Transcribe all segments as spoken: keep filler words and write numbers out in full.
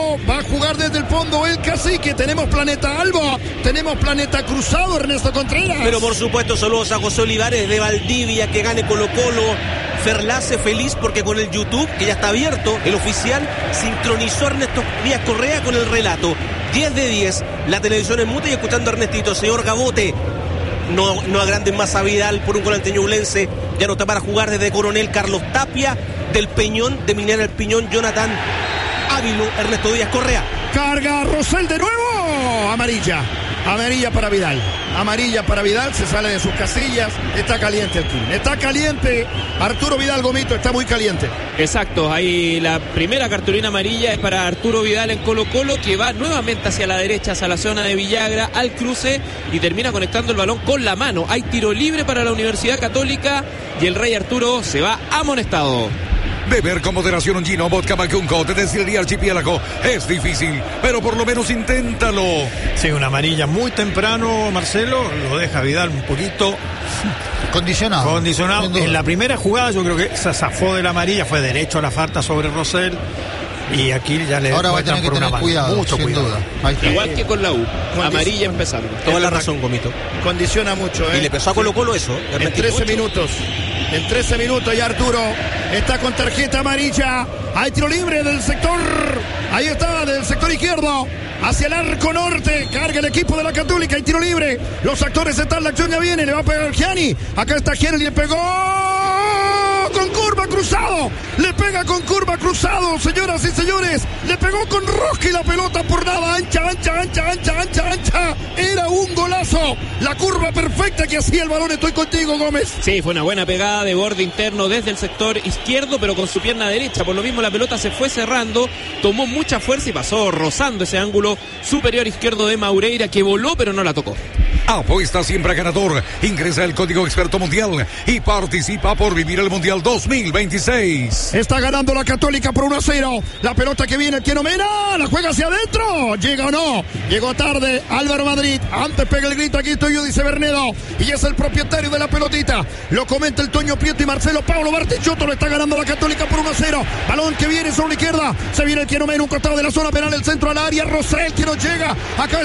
Va a jugar desde el fondo el Cacique. Tenemos Planeta Alba, tenemos Planeta Cruzado, Ernesto Contreras. Pero por supuesto, saludos a José Olivares de Valdivia, que gane Colo Colo. Ferlace feliz porque con el YouTube, que ya está abierto, el oficial sincronizó a Ernesto Díaz Correa con el relato. diez de diez, la televisión en mute y escuchando a Ernestito. Señor Gabote, no, no agranden más a Vidal por un gol ñublense. Ya no está para jugar desde Coronel Carlos Tapia, del Peñón, de Minera el Piñón, Jonathan Ávilo, Ernesto Díaz Correa. Carga Rosell de nuevo. Amarilla. Amarilla para Vidal. Amarilla para Vidal. Se sale de sus casillas. Está caliente el club. Está caliente. Arturo Vidal, Gomito, está muy caliente. Exacto. Ahí la primera cartulina amarilla es para Arturo Vidal en Colo Colo, que va nuevamente hacia la derecha, hacia la zona de Villagra, al cruce y termina conectando el balón con la mano. Hay tiro libre para la Universidad Católica y el Rey Arturo se va amonestado. Beber con moderación un gino, vodka Macunco, te decía el día archipiélago, es difícil, pero por lo menos inténtalo. Sí, una amarilla muy temprano, Marcelo, lo deja Vidal un poquito condicionado. Condicionado. En la primera jugada yo creo que se zafó de la amarilla, fue derecho a la falta sobre Rosell. Y aquí ya le ahora va a tener que tener una cuidado, mucho sin cuidado. duda. Igual que con la U, Condiciona. amarilla empezando. Toda la razón, Gomito. Condiciona mucho, ¿eh? Y le pesó a Colo Colo eso. En trece minutos. En trece minutos ya Arturo está con tarjeta amarilla. Hay tiro libre del sector. Ahí está, del sector izquierdo. Hacia el arco norte. Carga el equipo de la Católica. Hay tiro libre. Los actores están. La acción ya viene. Le va a pegar Gianni. Acá está Gianni. Le pegó. Con curva cruzado. Le pega con curva cruzado. Señoras y señores. Le pegó con rosca y la pelota por nada. Ancha, ancha, ancha, ancha, ancha, ancha. Era un golazo. La curva perfecta que hacía el balón. Estoy contigo, Gómez. Sí, fue una buena pegada de borde interno desde el sector izquierdo, pero con su pierna derecha. Por lo mismo la pelota se fue cerrando, tomó mucha fuerza y pasó rozando ese ángulo superior izquierdo de Maureira, que voló pero no la tocó. Apuesta siempre a ganador. Ingresa el código experto mundial y participa por vivir el mundial dos mil veintiséis. Está ganando la Católica por uno a cero. La pelota que viene, Tieno Mena, la juega hacia adentro. ¿Llega o no? Llegó tarde Álvaro Madrid. Antes pega el grito, aquí estoy yo, dice Bernedo. Y es el propietario de la pelotita. Lo comenta el Toño Prieto y Marcelo Pablo Bartichotto. Lo está ganando la Católica por uno a cero. Balón que viene sobre la izquierda. Se viene el Tieno Mena, un costado de la zona penal, el centro al área. Rosell que no llega. Acá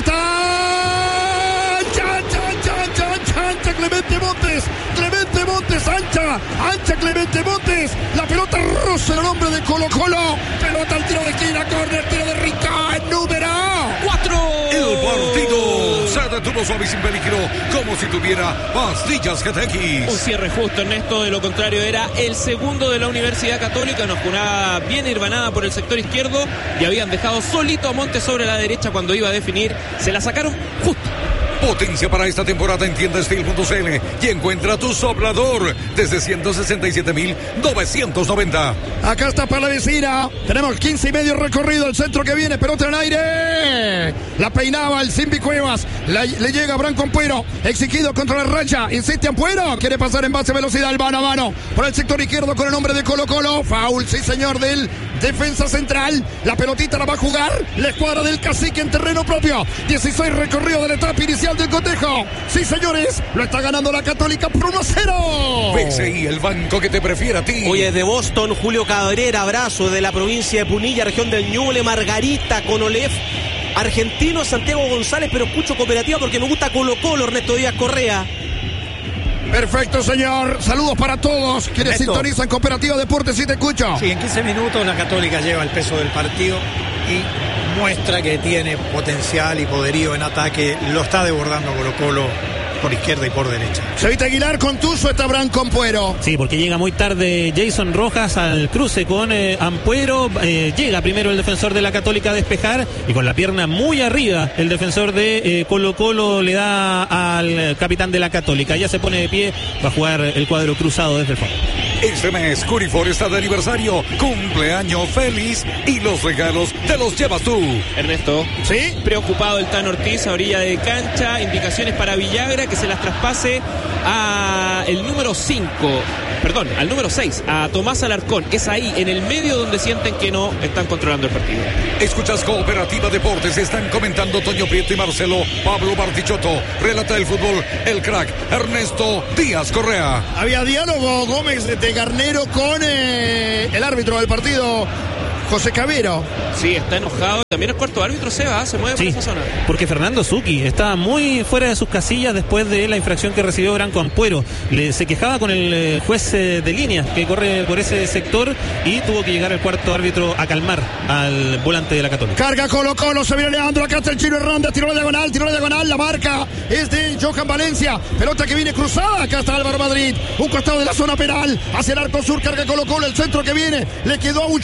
está. Ancha, ancha, ancha, ancha, ancha, ancha, Clemente Montes, Clemente Montes, ancha, ancha Clemente Montes, la pelota roza el hombre de Colo Colo, pelota al tiro de esquina, córner, tiro de Rica, número cuatro. El partido se detuvo suave y sin peligro, como si tuviera pastillas G T X. Un cierre justo, Ernesto, de lo contrario era el segundo de la Universidad Católica, una jugada bien irvanada por el sector izquierdo y habían dejado solito a Montes sobre la derecha cuando iba a definir, se la sacaron justo. Potencia para esta temporada en tienda steel punto c l y encuentra tu soplador desde ciento sesenta y siete mil novecientos noventa. Acá está para la vecina. Tenemos quince y medio recorrido. El centro que viene, pelota en el aire. La peinaba el Simbi Cuevas. La, le llega a Branco Ampuero. Exigido contra la racha. Insiste Ampuero. Quiere pasar en base a velocidad. El mano a mano. Por el sector izquierdo con el nombre de Colo Colo. Foul, sí señor, del defensa central. La pelotita la va a jugar la escuadra del Cacique en terreno propio. dieciséis recorrido de la etapa inicial del cotejo. Sí, señores, lo está ganando la Católica por uno a cero. B C I, el banco que te prefiere a ti. Hoy es de Boston, Julio Cabrera, abrazo de la provincia de Punilla, región del Ñuble, Margarita, Conolef, argentino, Santiago González, pero escucho cooperativa porque me gusta Colo Colo, Ernesto Díaz Correa. Perfecto, señor. Saludos para todos quienes Ernesto. Sintonizan Cooperativa Deportes. Sí, te escucho. Sí, en quince minutos la Católica lleva el peso del partido y muestra que tiene potencial y poderío en ataque. Lo está desbordando Colo Colo por izquierda y por derecha. Sevita Aguilar con Tuzo, está Branco Ampuero. Sí, porque llega muy tarde Jason Rojas al cruce con eh, Ampuero. Eh, llega primero el defensor de la Católica a despejar y con la pierna muy arriba el defensor de eh, Colo Colo le da al capitán de la Católica. Ya se pone de pie, va a jugar el cuadro cruzado desde el fondo. Este mes Curifor está de aniversario, cumpleaños feliz y los regalos te los llevas tú. Ernesto, ¿sí? Preocupado el Tan Ortiz a orilla de cancha, indicaciones para Villagra que se las traspase a el número cinco, perdón, al número seis, a Tomás Alarcón. Es ahí, en el medio, donde sienten que no están controlando el partido. Escuchas Cooperativa Deportes, están comentando Toño Prieto y Marcelo Pablo Bartichotto. Relata el fútbol, el crack Ernesto Díaz Correa. Había diálogo, Gómez, de Garnero con eh, el árbitro del partido, José Cabero. Sí, está enojado. También el cuarto árbitro se va, se mueve Sí, por esa zona. porque Fernando Zucchi estaba muy fuera de sus casillas después de la infracción que recibió Branco Ampuero. Le, se quejaba con el eh, juez eh, de línea que corre por ese sector y tuvo que llegar el cuarto árbitro a calmar al volante de la Católica. Carga Colo Colo, se viene Leandro, acá está el Chino Hernández, tiró la diagonal, tiró la diagonal, la marca es de Johan Valencia, pelota que viene cruzada, acá está Álvaro Madrid, un costado de la zona penal, hacia el arco sur, carga Colo Colo, el centro que viene, le quedó a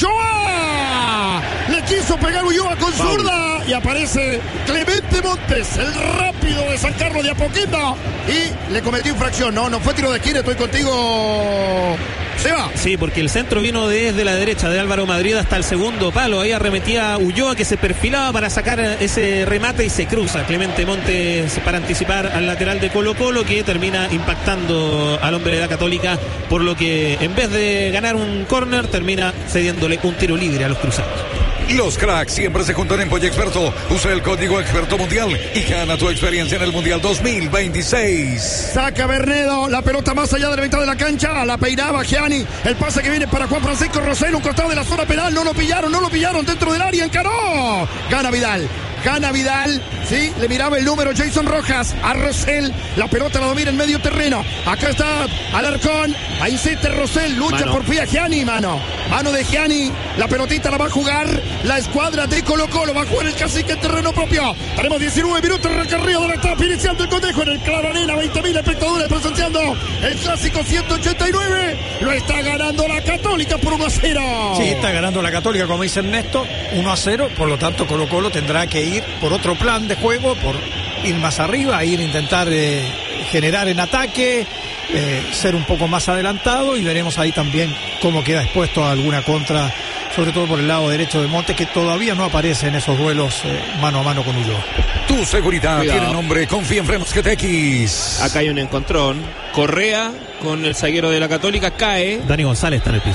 Ulloa, le quiso pegar Ulloa con zurda y aparece Clemente Montes, el rápido de San Carlos de Apoquindo y le cometió infracción, no, no fue tiro de esquina, estoy contigo, Seba. Sí, porque el centro vino desde la derecha de Álvaro Madrid hasta el segundo palo, ahí arremetía Ulloa que se perfilaba para sacar ese remate y se cruza Clemente Montes para anticipar al lateral de Colo Colo que termina impactando al hombre de la Católica, por lo que en vez de ganar un córner termina cediéndole un tiro libre a los cruzados. Los cracks siempre se juntan en Pollo Experto. Usa el código Experto Mundial y gana tu experiencia en el Mundial dos mil veintiséis. Saca Bernedo, la pelota más allá de la mitad de la cancha, la peinaba Gianni, el pase que viene para Juan Francisco Rosell, un costado de la zona penal, no lo pillaron, no lo pillaron dentro del área, encaró, gana Vidal. Gana Vidal, sí, le miraba el número Jason Rojas a Rosell, la pelota la domina en medio terreno, acá está Alarcón, ahí insiste Rosell, lucha mano. por pie a Gianni, mano, mano de Gianni, la pelotita la va a jugar la escuadra de Colo Colo, va a jugar el cacique en terreno propio, tenemos diecinueve minutos recorrido de la etapa inicial del cotejo en el Claro Arena, veinte mil espectadores presenciando el clásico ciento ochenta y nueve, lo está ganando la Católica por uno a cero. Sí, está ganando la Católica, como dice Ernesto, uno a cero, por lo tanto Colo Colo tendrá que ir por otro plan de juego, por ir más arriba, ir a intentar eh, generar en ataque, eh, ser un poco más adelantado y veremos ahí también cómo queda expuesto a alguna contra, sobre todo por el lado derecho de Montes, que todavía no aparece en esos duelos eh, mano a mano con Ulloa. Tu seguridad Cuidado. tiene nombre, confía en Frenos G T X. Acá hay un encontrón. Correa con el zaguero de la Católica cae Dani González está en el piso.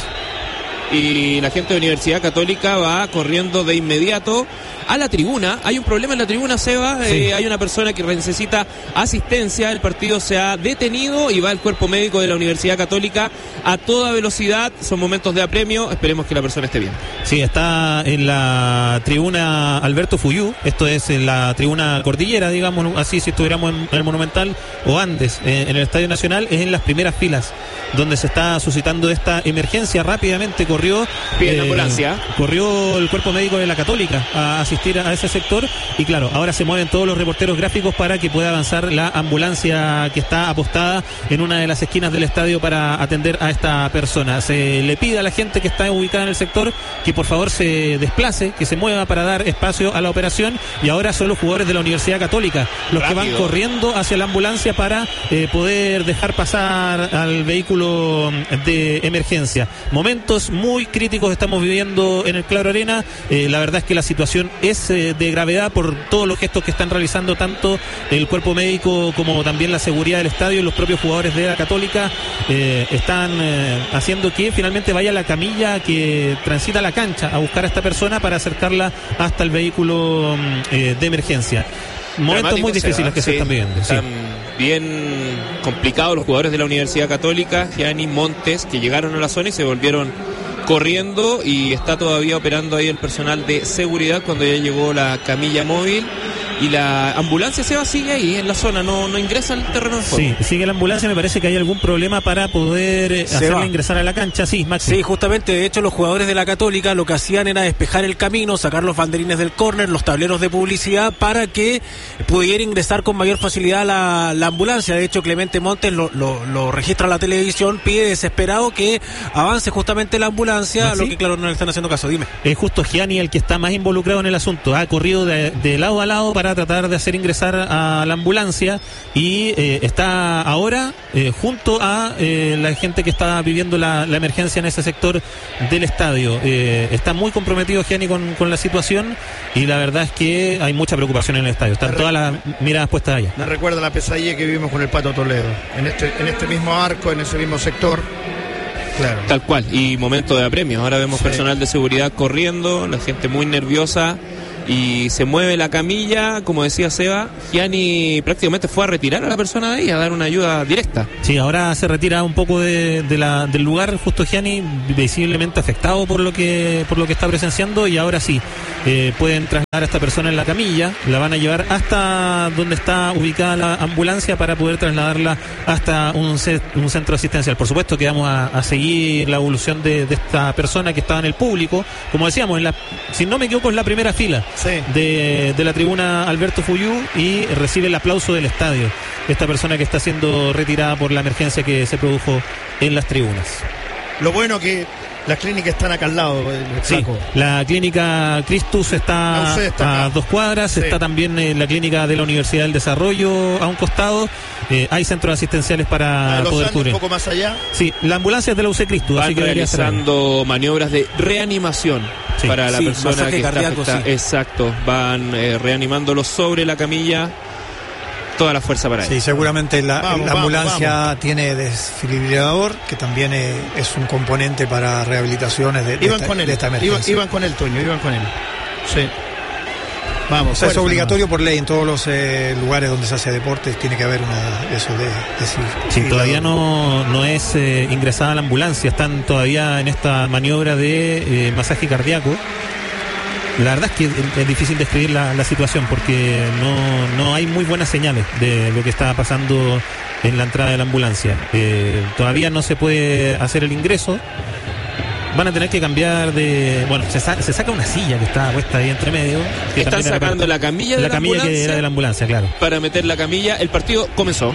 y la gente de Universidad Católica va corriendo de inmediato a la tribuna. Hay un problema en la tribuna, Seba. Sí. Eh, hay una persona que necesita asistencia. El partido se ha detenido y va el cuerpo médico de la Universidad Católica a toda velocidad. Son momentos de apremio. Esperemos que la persona esté bien. Sí, está en la tribuna Alberto Fuyú, esto es en la tribuna Cordillera, digamos así, si estuviéramos en, en el Monumental o Andes, eh, en el Estadio Nacional, es en las primeras filas donde se está suscitando esta emergencia. Rápidamente corrió Pide la ambulancia. corrió el cuerpo médico de la Católica a asistir a ese sector y claro, ahora se mueven todos los reporteros gráficos para que pueda avanzar la ambulancia que está apostada en una de las esquinas del estadio para atender a esta persona. Se le pide a la gente que está ubicada en el sector que por favor se desplace, que se mueva para dar espacio a la operación, y ahora son los jugadores de la Universidad Católica los Rápido. que van corriendo hacia la ambulancia para eh, poder dejar pasar al vehículo de emergencia. Momentos muy críticos estamos viviendo en el Claro Arena. Eh, la verdad es que la situación es eh, de gravedad por todos los gestos que están realizando tanto el cuerpo médico como también la seguridad del estadio y los propios jugadores de la Católica. Eh, están eh, haciendo que finalmente vaya la camilla que transita la cancha a buscar a esta persona para acercarla hasta el vehículo eh, de emergencia. Momentos Dramático, muy difíciles Seba. que se Sí, están viviendo. Sí. Están bien complicados los jugadores de la Universidad Católica, Gianni, Montes, que llegaron a la zona y se volvieron corriendo, y está todavía operando ahí el personal de seguridad cuando ya llegó la camilla móvil. Y la ambulancia, Seba, sigue ahí en la zona, no, no ingresa al terreno de juego. Sí, sigue la ambulancia. Me parece que hay algún problema para poder eh, hacerla ingresar a la cancha. Sí, Maxi. Sí, justamente, de hecho los jugadores de la Católica lo que hacían era despejar el camino, sacar los banderines del córner, los tableros de publicidad para que pudiera ingresar con mayor facilidad la, la ambulancia. De hecho Clemente Montes lo, lo, lo registra la televisión, pide desesperado que avance justamente la ambulancia, ¿Maxi? lo que claro no le están haciendo caso. Dime. Es justo Gianni el que está más involucrado en el asunto. Ha corrido de, de lado a lado para tratar de hacer ingresar a la ambulancia y eh, está ahora eh, junto a eh, la gente que está viviendo la, la emergencia en ese sector del estadio. Eh, está muy comprometido Gianni con, con la situación y la verdad es que hay mucha preocupación en el estadio. Están todas las miradas puestas allá. Me recuerda la pesadilla que vivimos con el Pato Toledo, en este, en este mismo arco, en ese mismo sector. Claro. Tal cual, y momento de apremio. Ahora vemos Sí. personal de seguridad corriendo, la gente muy nerviosa y se mueve la camilla, como decía Seba. Gianni prácticamente fue a retirar a la persona de ahí, a dar una ayuda directa. Sí, ahora se retira un poco de, de la, del lugar, justo Gianni, visiblemente afectado por lo que por lo que está presenciando, y ahora sí, eh, pueden trasladar a esta persona en la camilla, la van a llevar hasta donde está ubicada la ambulancia para poder trasladarla hasta un, set, un centro asistencial. Por supuesto que vamos a, a seguir la evolución de, de esta persona que estaba en el público, como decíamos, en la, si no me equivoco, en la primera fila. Sí. De, de la tribuna Alberto Fuyú, y recibe el aplauso del estadio esta persona que está siendo retirada por la emergencia que se produjo en las tribunas. Lo bueno que las clínicas están acá al lado. Sí, la clínica Cristus está, está a dos cuadras, sí. Está también eh, la clínica de la Universidad del Desarrollo a un costado. Eh, hay centros asistenciales para poder cubrir. Un poco más allá. Sí, la ambulancia es de la U C Cristus. Van así que realizando maniobras de reanimación. Sí. Para la sí, persona que cardíaco, está afectada. Sí. Exacto, van eh, reanimándolo sobre la camilla, toda la fuerza para sí, él. Sí, seguramente la, vamos, la ambulancia vamos, vamos. tiene desfibrilador, que también es, es un componente para rehabilitaciones de, de, iban esta, con él, de esta emergencia. Iban, iban con él, Toño, iban con él. Sí. Vamos, o sea, fuerza, es obligatorio no. por ley en todos los eh, lugares donde se hace deportes, tiene que haber una eso de, de sí, todavía no, no es eh, ingresada a la ambulancia, están todavía en esta maniobra de eh, masaje cardíaco. La verdad es que es difícil describir la, la situación porque no, no hay muy buenas señales de lo que está pasando en la entrada de la ambulancia. Eh, todavía no se puede hacer el ingreso. Van a tener que cambiar de... Bueno, se, sa- se saca una silla que está puesta ahí entre medio. Que Están sacando era, la camilla de la, la camilla ambulancia que era de la ambulancia, claro. Para meter la camilla. El partido comenzó.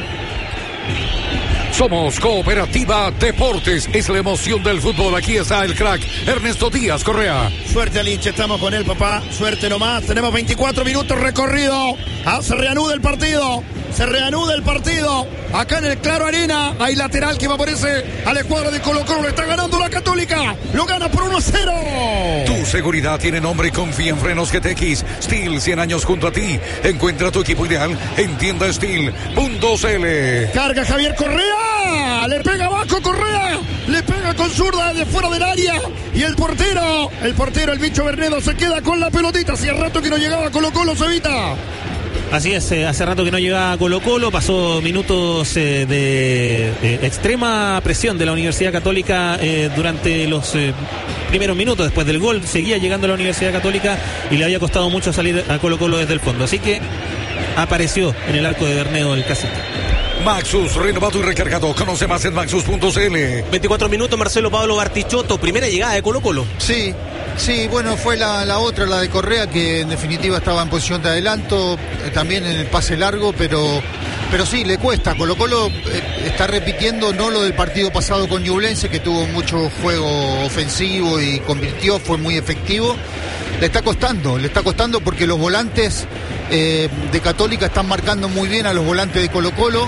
Somos Cooperativa Deportes, es la emoción del fútbol. Aquí está el crack Ernesto Díaz Correa. Suerte al hincha, estamos con él, papá. Suerte nomás. Tenemos veinticuatro minutos recorrido. Ah, se reanuda el partido. Se reanuda el partido. Acá en el Claro Arena hay lateral que favorece a la escuadra de Colo Colo. Le está ganando la Católica. Lo gana por uno a cero. Tu seguridad tiene nombre y confía en Frenos G T X. Steel, cien años junto a ti. Encuentra tu equipo ideal en tienda steel punto c l. Carga Javier Correa. Le pega abajo Correa. Le pega con zurda de fuera del área. Y el portero, el portero, el bicho Bernedo, se queda con la pelotita. Hacía rato que no llegaba Colo Colo, se evita. Así es, eh, hace rato que no llegaba Colo Colo, pasó minutos eh, de eh, extrema presión de la Universidad Católica eh, durante los eh, primeros minutos después del gol, seguía llegando a la Universidad Católica y le había costado mucho salir a Colo Colo desde el fondo, así que apareció en el arco de Bernedo el casito. Maxus, renovado y recargado. Conoce más en maxus punto c l. veinticuatro minutos, Marcelo Pablo Bartichotto, primera llegada de Colo Colo. Sí, sí, bueno, fue la, la otra, la de Correa, que en definitiva estaba en posición de adelanto, eh, también en el pase largo, pero, pero sí, le cuesta. Colo Colo eh, está repitiendo no lo del partido pasado con Ñublense, que tuvo mucho juego ofensivo y convirtió, fue muy efectivo. Le está costando, le está costando porque los volantes eh, de Católica están marcando muy bien a los volantes de Colo Colo.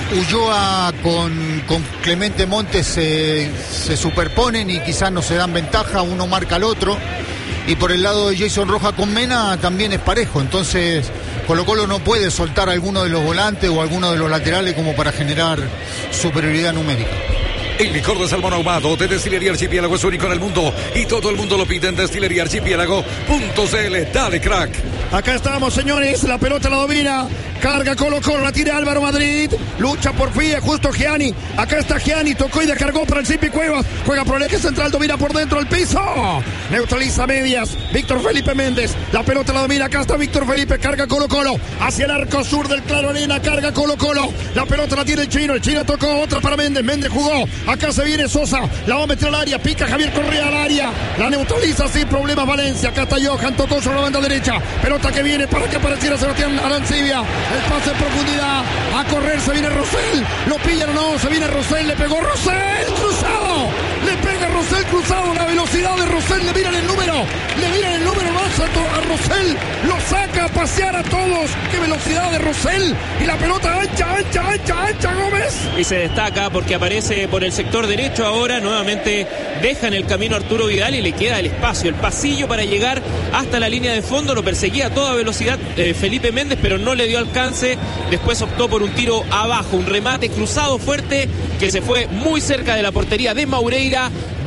Ulloa con, con Clemente Montes se, se superponen y quizás no se dan ventaja, uno marca al otro. Y por el lado de Jason Rojas con Mena también es parejo, entonces Colo Colo no puede soltar a alguno de los volantes o a alguno de los laterales como para generar superioridad numérica. El licor de salmón ahumado de Destilería Archipiélago es único en el mundo y todo el mundo lo pide en destilería archipiélago punto c l. Dale, crack. Acá estamos, señores, la pelota la domina, carga Colo Colo, la tira Álvaro Madrid, lucha por fin, justo Gianni, acá está Gianni, tocó y descargó para el Zipi Cuevas, juega por el eje central, domina por dentro el piso, neutraliza medias, Víctor Felipe Méndez, la pelota la domina, acá está Víctor Felipe, carga Colo Colo, hacia el arco sur del Claro Arena, carga Colo Colo, la pelota la tiene el Chino, el Chino tocó, otra para Méndez, Méndez jugó, acá se viene Sosa, la va a meter al área, pica Javier Correa al área, la neutraliza sin problemas Valencia, acá está Johan, tocó sobre la banda derecha, pelota que viene para que apareciera Sebastián Arancibia, el pase en profundidad, a correr se viene Rosell, lo pillan o no, se viene Rosell, le pegó Rosell, cruzado, le pega Rosell cruzado, la velocidad de Rosell, le miran el número, le miran el número más alto a Rosell, lo saca a pasear a todos, qué velocidad de Rosell, y la pelota ancha, ancha, ancha, ancha, Gómez. Y se destaca porque aparece por el sector derecho ahora, nuevamente deja en el camino a Arturo Vidal y le queda el espacio, el pasillo para llegar hasta la línea de fondo, lo perseguía a toda velocidad eh, Felipe Méndez, pero no le dio alcance, después optó por un tiro abajo, un remate cruzado fuerte que se fue muy cerca de la portería de Maureira.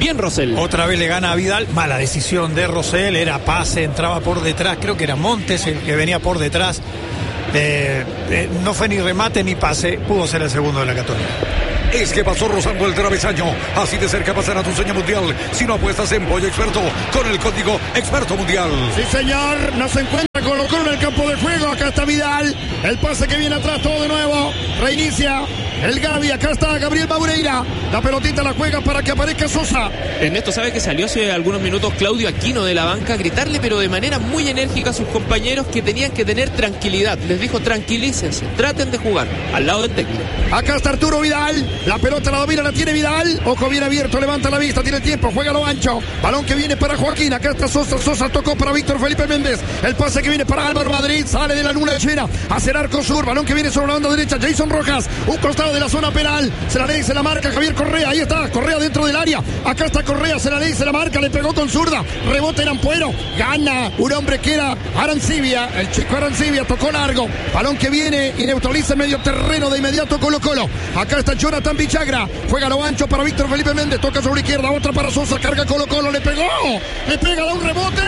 Bien Rosell. Otra vez le gana a Vidal. Mala decisión de Rosell. Era pase, entraba por detrás. Creo que era Montes el que venía por detrás. Eh, eh, no fue ni remate ni pase. Pudo ser el segundo de la Católica. Es que pasó rozando el travesaño. Así de cerca pasará tu sueño mundial. Si no apuestas en Pollo Experto con el código Experto Mundial. Sí, señor. No se encuentra Colo Colo en el campo de juego. Acá está Vidal. El pase que viene atrás, todo de nuevo. Reinicia el Gavi. Acá está Gabriel Maureira. La pelotita la juega para que aparezca Sosa. Ernesto sabe que salió hace algunos minutos Claudio Aquino de la banca a gritarle, pero de manera muy enérgica a sus compañeros que tenían que tener tranquilidad. Les dijo: tranquilícense, traten de jugar al lado del técnico. Acá está Arturo Vidal. La pelota la domina, la tiene Vidal. Ojo bien abierto, levanta la vista, tiene tiempo, juega lo ancho. Balón que viene para Joaquín. Acá está Sosa. Sosa tocó para Víctor Felipe Méndez. El pase que viene para Álvaro Madrid. Sale de la luna llena hacia el arco sur. Balón que viene sobre la banda derecha. Jason Rojas. Un costado de la zona penal. Se la ley, se la marca Javier Correa. Ahí está Correa dentro del área. Acá está Correa. Se la ley, se la marca. Le pegó con zurda. Rebote en Ampuero. Gana un hombre que era Arancibia. El chico Arancibia tocó largo. Balón que viene y neutraliza el medio terreno de inmediato Colo Colo. Acá está Jonathan Villagra. Juega lo ancho para Víctor Felipe Méndez. Toca sobre izquierda. Otra para Sosa. Carga Colo Colo. Le pegó. Le pega, da un rebote.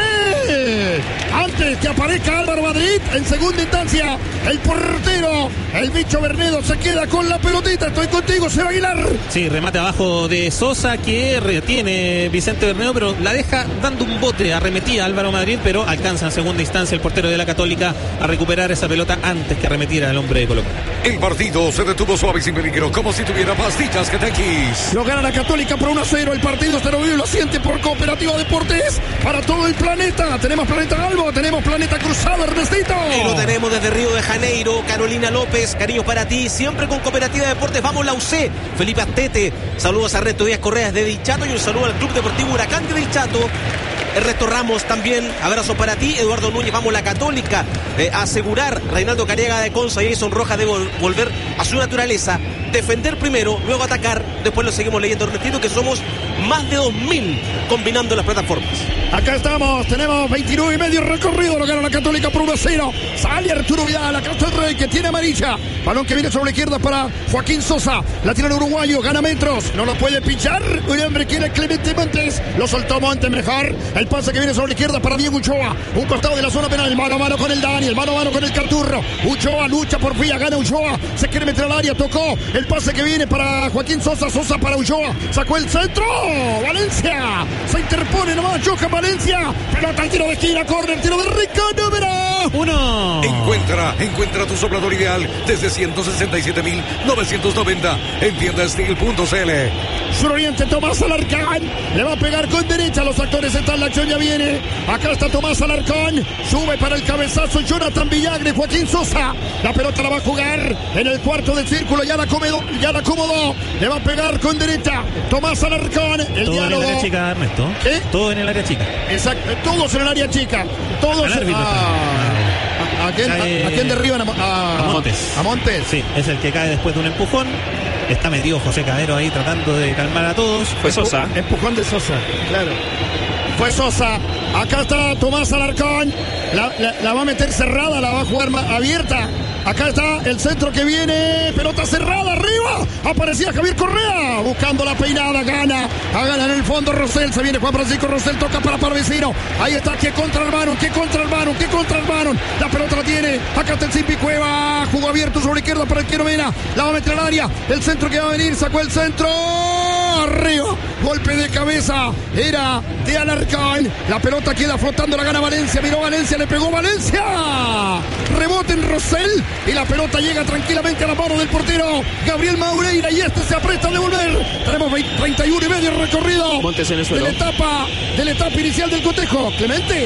Antes que aparezca Álvaro Madrid. En segunda instancia, el portero, el bicho Bernedo, se queda con la pelotita. Estoy contigo, Seba Aguilar. Sí, remate abajo de Sosa que retiene Vicente Bernedo, pero la deja dando un bote. Arremetía Álvaro Madrid, pero alcanza en segunda instancia el portero de la Católica a recuperar esa pelota antes que arremetiera el hombre de Colo Colo. El partido se detuvo suave y sin peligro, como si tuviera pastillas que te quis. Lo gana la Católica por uno a cero. El partido se lo vive y lo siente por Cooperativa Deportes para todo el planeta. Tenemos Planeta Galvo, tenemos Planeta Cruzado, Ernestito. Y lo tenemos desde Río de Janeiro. Carolina López, cariños para ti. Siempre con Cooperativa Deportes. Vamos la U C. Felipe Astete. Saludos a Ernesto Díaz Correa de Dichato y un saludo al Club Deportivo Huracán de Dichato. Ernesto Ramos también, abrazo para ti. Eduardo Núñez, vamos la Católica, eh, a asegurar. Reinaldo Cariaga de Conza y Jason Rojas debe volver a su naturaleza, defender primero, luego atacar. Después lo seguimos leyendo, Ernestito, que somos más de dos mil combinando las plataformas. Acá estamos, tenemos veintinueve y medio recorrido. Lo gana la Católica por uno a cero. Sale Arturo Vidal, acá está el Rey que tiene amarilla. Balón que viene sobre la izquierda para Joaquín Sosa. La tira el uruguayo, gana metros, no lo puede pinchar. Un hombre quiere Clemente Montes, lo soltó Montes mejor. El pase que viene sobre la izquierda para Diego Uchoa. Un costado de la zona penal, mano a mano con el Daniel, mano a mano con el Carturro. Uchoa lucha por vía, gana Uchoa. Se quiere meter al área, tocó. El pase que viene para Joaquín Sosa, Sosa para Uchoa. Sacó el centro. Valencia. Se interpone nomás Johan Valencia. Pelota al tiro de esquina, córner, tiro de Rico, número uno. Encuentra, encuentra tu soplador ideal desde ciento sesenta y siete mil novecientos noventa en tienda steel punto c l. Suroriente, Tomás Alarcón. Le va a pegar con derecha. Los actores están, la acción ya viene. Acá está Tomás Alarcón. Sube para el cabezazo Jonathan Villagre, Joaquín Sosa. La pelota la va a jugar en el cuarto del círculo. Ya la acomodó. Ya la acomodó. Le va a pegar con derecha. Tomás Alarcón. El Todo diálogo. en el área chica, Ernesto. ¿Eh? Todo en el área chica. Exacto. Todos en el área chica. Todos. El árbitro Ah, ¿A, a quién, a, a quién derriban? A, a, A Montes. A Montes. Sí, es el que cae después de un empujón. Está metido José Cadero ahí tratando de calmar a todos. Fue Sosa. Empujón de Sosa, claro. Fue Sosa. Acá está Tomás Alarcón. La, la, la va a meter cerrada, la va a jugar abierta. Acá está el centro que viene. Pelota cerrada, arriba. Aparecía Javier Correa. Buscando la peinada, gana. A ganar en el fondo Rosell. Se viene Juan Francisco Rosell. Toca para Parvecino. Ahí está. ¿Qué contra hermano? ¿Qué contra hermano? ¿Qué contra hermano? La pelota la tiene. Acá está el Simpi Cueva. Jugó abierto sobre la izquierda para el Quiero Mena. La va a meter al área. El centro que va a venir. Sacó el centro. Arriba. Golpe de cabeza. Era de Alarcón. La pelota queda flotando. La gana Valencia. Miró Valencia. Le pegó Valencia. Rebote en Rosell. Y la pelota llega tranquilamente a la mano del portero Gabriel Maureira. Y este se apresta a devolver. Tenemos treinta y uno y medio recorrido. Montes en el suelo. De la etapa, de la etapa inicial del cotejo. Clemente.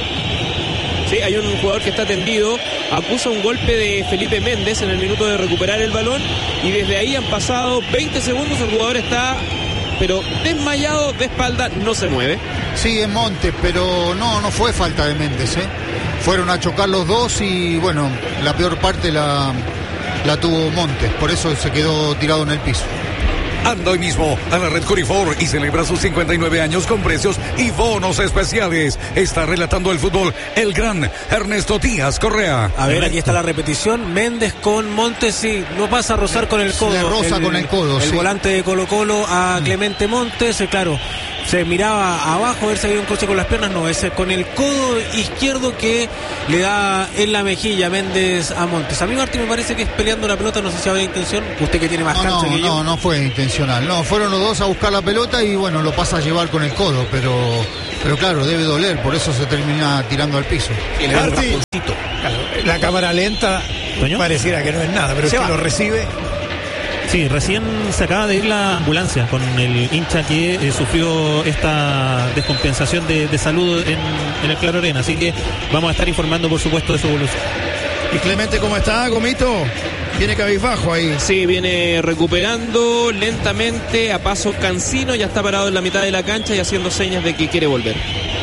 Sí, hay un jugador que está tendido, acusa un golpe de Felipe Méndez en el minuto de recuperar el balón y desde ahí han pasado veinte segundos, el jugador está pero desmayado de espalda, no se mueve. Sí, en Montes, pero no, no fue falta de Méndez, ¿eh? Fueron a chocar los dos y bueno, la peor parte la, la tuvo Montes, por eso se quedó tirado en el piso. Anda hoy mismo a la red Corifor y celebra sus cincuenta y nueve años con precios y bonos especiales. Está relatando el fútbol el gran Ernesto Díaz Correa. A ver, aquí está la repetición. Méndez con Montes, sí, no pasa a rozar con el codo. Le roza el, con el codo, El sí. volante de Colo Colo a Clemente Montes, eh, claro. Se miraba abajo a ver si había un cruce con las piernas. No, es con el codo izquierdo que le da en la mejilla Méndez a Montes. A mí, Martín, me parece que es peleando la pelota. No sé si había intención. Usted que tiene más No, cancha no, que yo. no, no fue intencional. No, fueron los dos a buscar la pelota y bueno, lo pasa a llevar con el codo, pero, pero claro, debe doler, por eso se termina tirando al piso. Y le da un Martín. rasponcito. Claro, la cámara lenta ¿Toño? pareciera que no es nada, pero Se el que va. lo recibe. Sí, recién se acaba de ir la ambulancia con el hincha que eh, sufrió esta descompensación de, de salud en, en el Claro Arena. Así que vamos a estar informando, por supuesto, de su evolución. ¿Y Clemente cómo está, Gomito? Tiene cabizbajo ahí. Sí, viene recuperando lentamente, a paso cansino, ya está parado en la mitad de la cancha y haciendo señas de que quiere volver.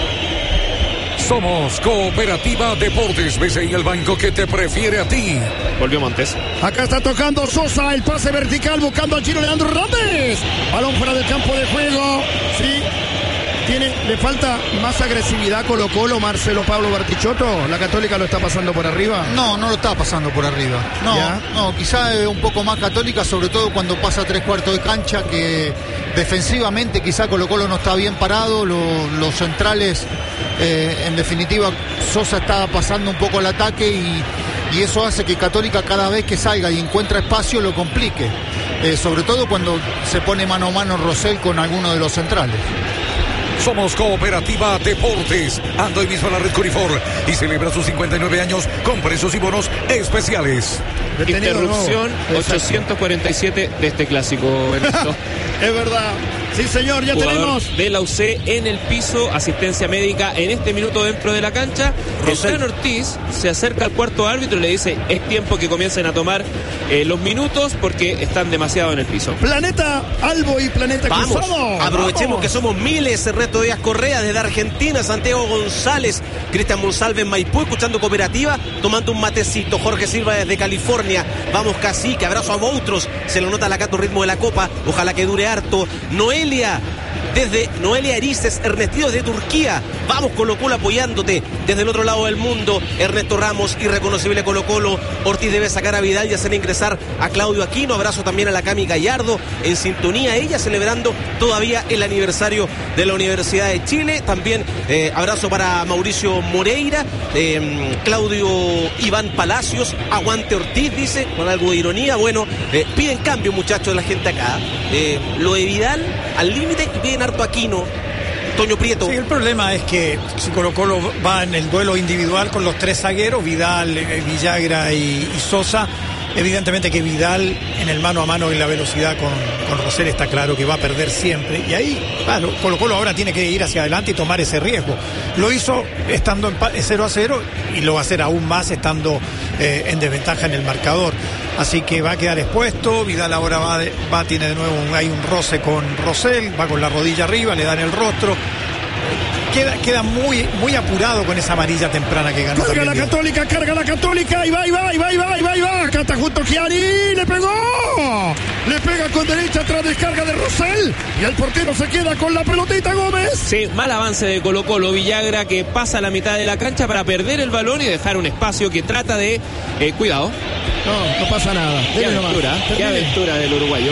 Somos Cooperativa Deportes. Ves ahí el banco que te prefiere a ti. Volvió Montes. Acá está tocando Sosa, el pase vertical buscando al chino Leandro Hernández. Balón fuera del campo de juego. Sí. Tiene, le falta más agresividad Colo Colo, Marcelo Pablo Bartichotto. La Católica lo está pasando por arriba. No, no lo está pasando por arriba. No, ¿Ya? no, quizá es un poco más Católica, sobre todo cuando pasa tres cuartos de cancha, que defensivamente quizá Colo Colo no está bien parado. Lo- los centrales, eh, en definitiva, Sosa está pasando un poco el ataque y, y eso hace que Católica cada vez que salga y encuentra espacio lo complique. Eh, sobre todo cuando se pone mano a mano Rosell con alguno de los centrales. Somos Cooperativa Deportes. Anda hoy mismo a la red Corifor y celebra sus cincuenta y nueve años con precios y bonos especiales. Detenido de nuevo. Interrupción Exacto. ochocientos cuarenta y siete de este clásico, Ernesto. Es verdad. Sí, señor, ya Jugador tenemos. de la U C en el piso, asistencia médica en este minuto dentro de la cancha. Rosell. Rosell Ortiz se acerca al cuarto árbitro y le dice: es tiempo que comiencen a tomar eh, los minutos porque están demasiado en el piso. Planeta Albo y Planeta Vamos, Cruzado. aprovechemos Vamos. que somos miles. Ernesto Díaz Correa desde Argentina, Santiago González, Cristian Monsalve en Maipú, escuchando Cooperativa, tomando un matecito. Jorge Silva desde California. Vamos, Cacique, abrazo a Boutros. Se lo nota la Cato, ritmo de la copa. Ojalá que dure harto. Noelia, desde Noelia Erices, Ernestino desde Turquía. Vamos, Colo Colo apoyándote desde el otro lado del mundo. Ernesto Ramos, irreconocible Colo Colo. Ortiz debe sacar a Vidal y hacer ingresar a Claudio Aquino. Abrazo también a la Cami Gallardo en sintonía, ella celebrando todavía el aniversario de la Universidad de Chile. También eh, abrazo para Mauricio Moreira, eh, Claudio Iván Palacios. Aguante Ortiz, dice, con algo de ironía. Bueno, eh, piden cambio, muchachos, de la gente acá. Eh, lo de Vidal al límite y piden harto Aquino. Toño Prieto. Sí, el problema es que si Colo Colo va en el duelo individual con los tres zagueros, Vidal, eh, Villagra y, y Sosa, evidentemente que Vidal en el mano a mano y la velocidad con, con Rosell está claro que va a perder siempre. Y ahí, claro, Colo Colo ahora tiene que ir hacia adelante y tomar ese riesgo. Lo hizo estando en cero a cero y lo va a hacer aún más estando eh, en desventaja en el marcador. Así que va a quedar expuesto. Vidal ahora va, de- va tiene de nuevo un, hay un roce con Rosell, va con la rodilla arriba, le dan el rostro. Queda, queda muy, muy apurado con esa amarilla temprana que ganó. Carga la también. Católica, carga la Católica, y va, y va, y va, y va, y va, y va. Acá está junto Chiari, le pegó. Le pega con derecha tras descarga de Rosell. Y el portero se queda con la pelotita, Gómez. Sí, mal avance de Colo Colo. Villagra que pasa a la mitad de la cancha para perder el balón y dejar un espacio que trata de... eh, cuidado. No, no pasa nada. Qué Dele nomás. aventura, qué Termine. aventura del uruguayo.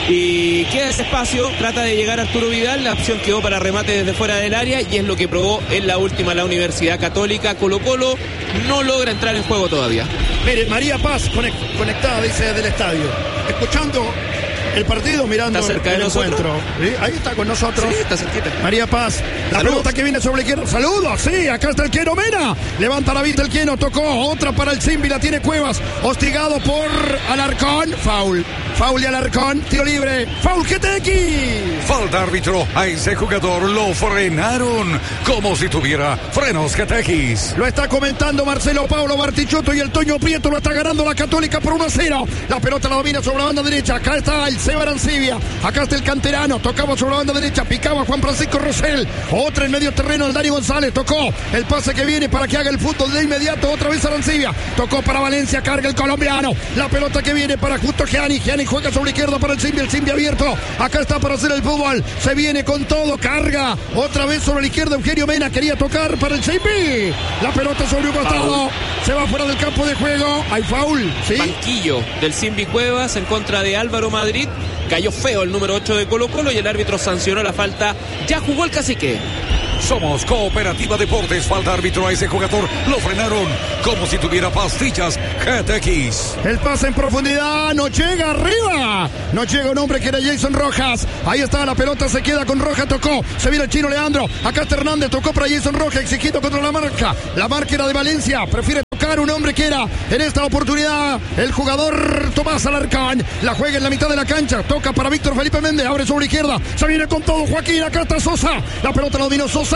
Y queda ese espacio, trata de llegar Arturo Vidal, la opción quedó para remate desde fuera del área y es lo que probó en la última la Universidad Católica. Colo Colo no logra entrar en juego todavía. Mire, María Paz conect- conectada, dice, desde el estadio. Escuchando el partido, mirando ¿Está cerca de el nosotros? encuentro. ¿Sí? Ahí está con nosotros. Sí, está cerquita. María Paz, la Saludos. pelota que viene sobre el Quiero. Saludos, sí, acá está el Quiero Mena. Levanta la vista el Quiero, tocó otra para el Zimbi, la tiene Cuevas. Hostigado por Alarcón. Foul. Foul de Alarcón. Tiro libre. Foul G T X. Falta árbitro, a ese jugador lo frenaron como si tuviera frenos G T X. Lo está comentando Marcelo Pablo Bartichotto y el Toño Prieto lo está ganando la Católica por uno a cero. La pelota la domina sobre la banda derecha. Acá está el Seba Arancibia. Acá está el canterano. Tocaba sobre la banda derecha. Picaba Juan Francisco Rosell. Otra en medio terreno el Dani González. Tocó el pase que viene para que haga el fútbol de inmediato. Otra vez Arancibia. Tocó para Valencia. Carga el colombiano. La pelota que viene para justo Gianni. Gianni juega sobre izquierda para el Simbi. El Simbi abierto. Acá está para hacer el fútbol. Se viene con todo. Carga. Otra vez sobre la izquierda. Eugenio Mena quería tocar para el Simbi. La pelota sobre un costado. Se va fuera del campo de juego. Hay foul. ¿Sí? Banquillo del Simbi Cuevas en contra de Álvaro Madrid. Cayó feo el número ocho de Colo Colo y el árbitro sancionó la falta. Ya jugó el cacique. Somos Cooperativa Deportes. Falta árbitro a ese jugador. Lo frenaron como si tuviera pastillas G T X. El pase en profundidad. No llega arriba. No llega un hombre que era Jason Rojas. Ahí está la pelota. Se queda con Rojas. Tocó. Se viene el chino Leandro. Acá está Hernández. Tocó para Jason Rojas. Exigido contra la marca. La marca era de Valencia. Prefiere tocar un hombre que era en esta oportunidad el jugador Tomás Alarcón. La juega en la mitad de la cancha. Toca para Víctor Felipe Méndez. Abre sobre izquierda. Se viene con todo Joaquín. Acá está Sosa. La pelota la dominó Sosa.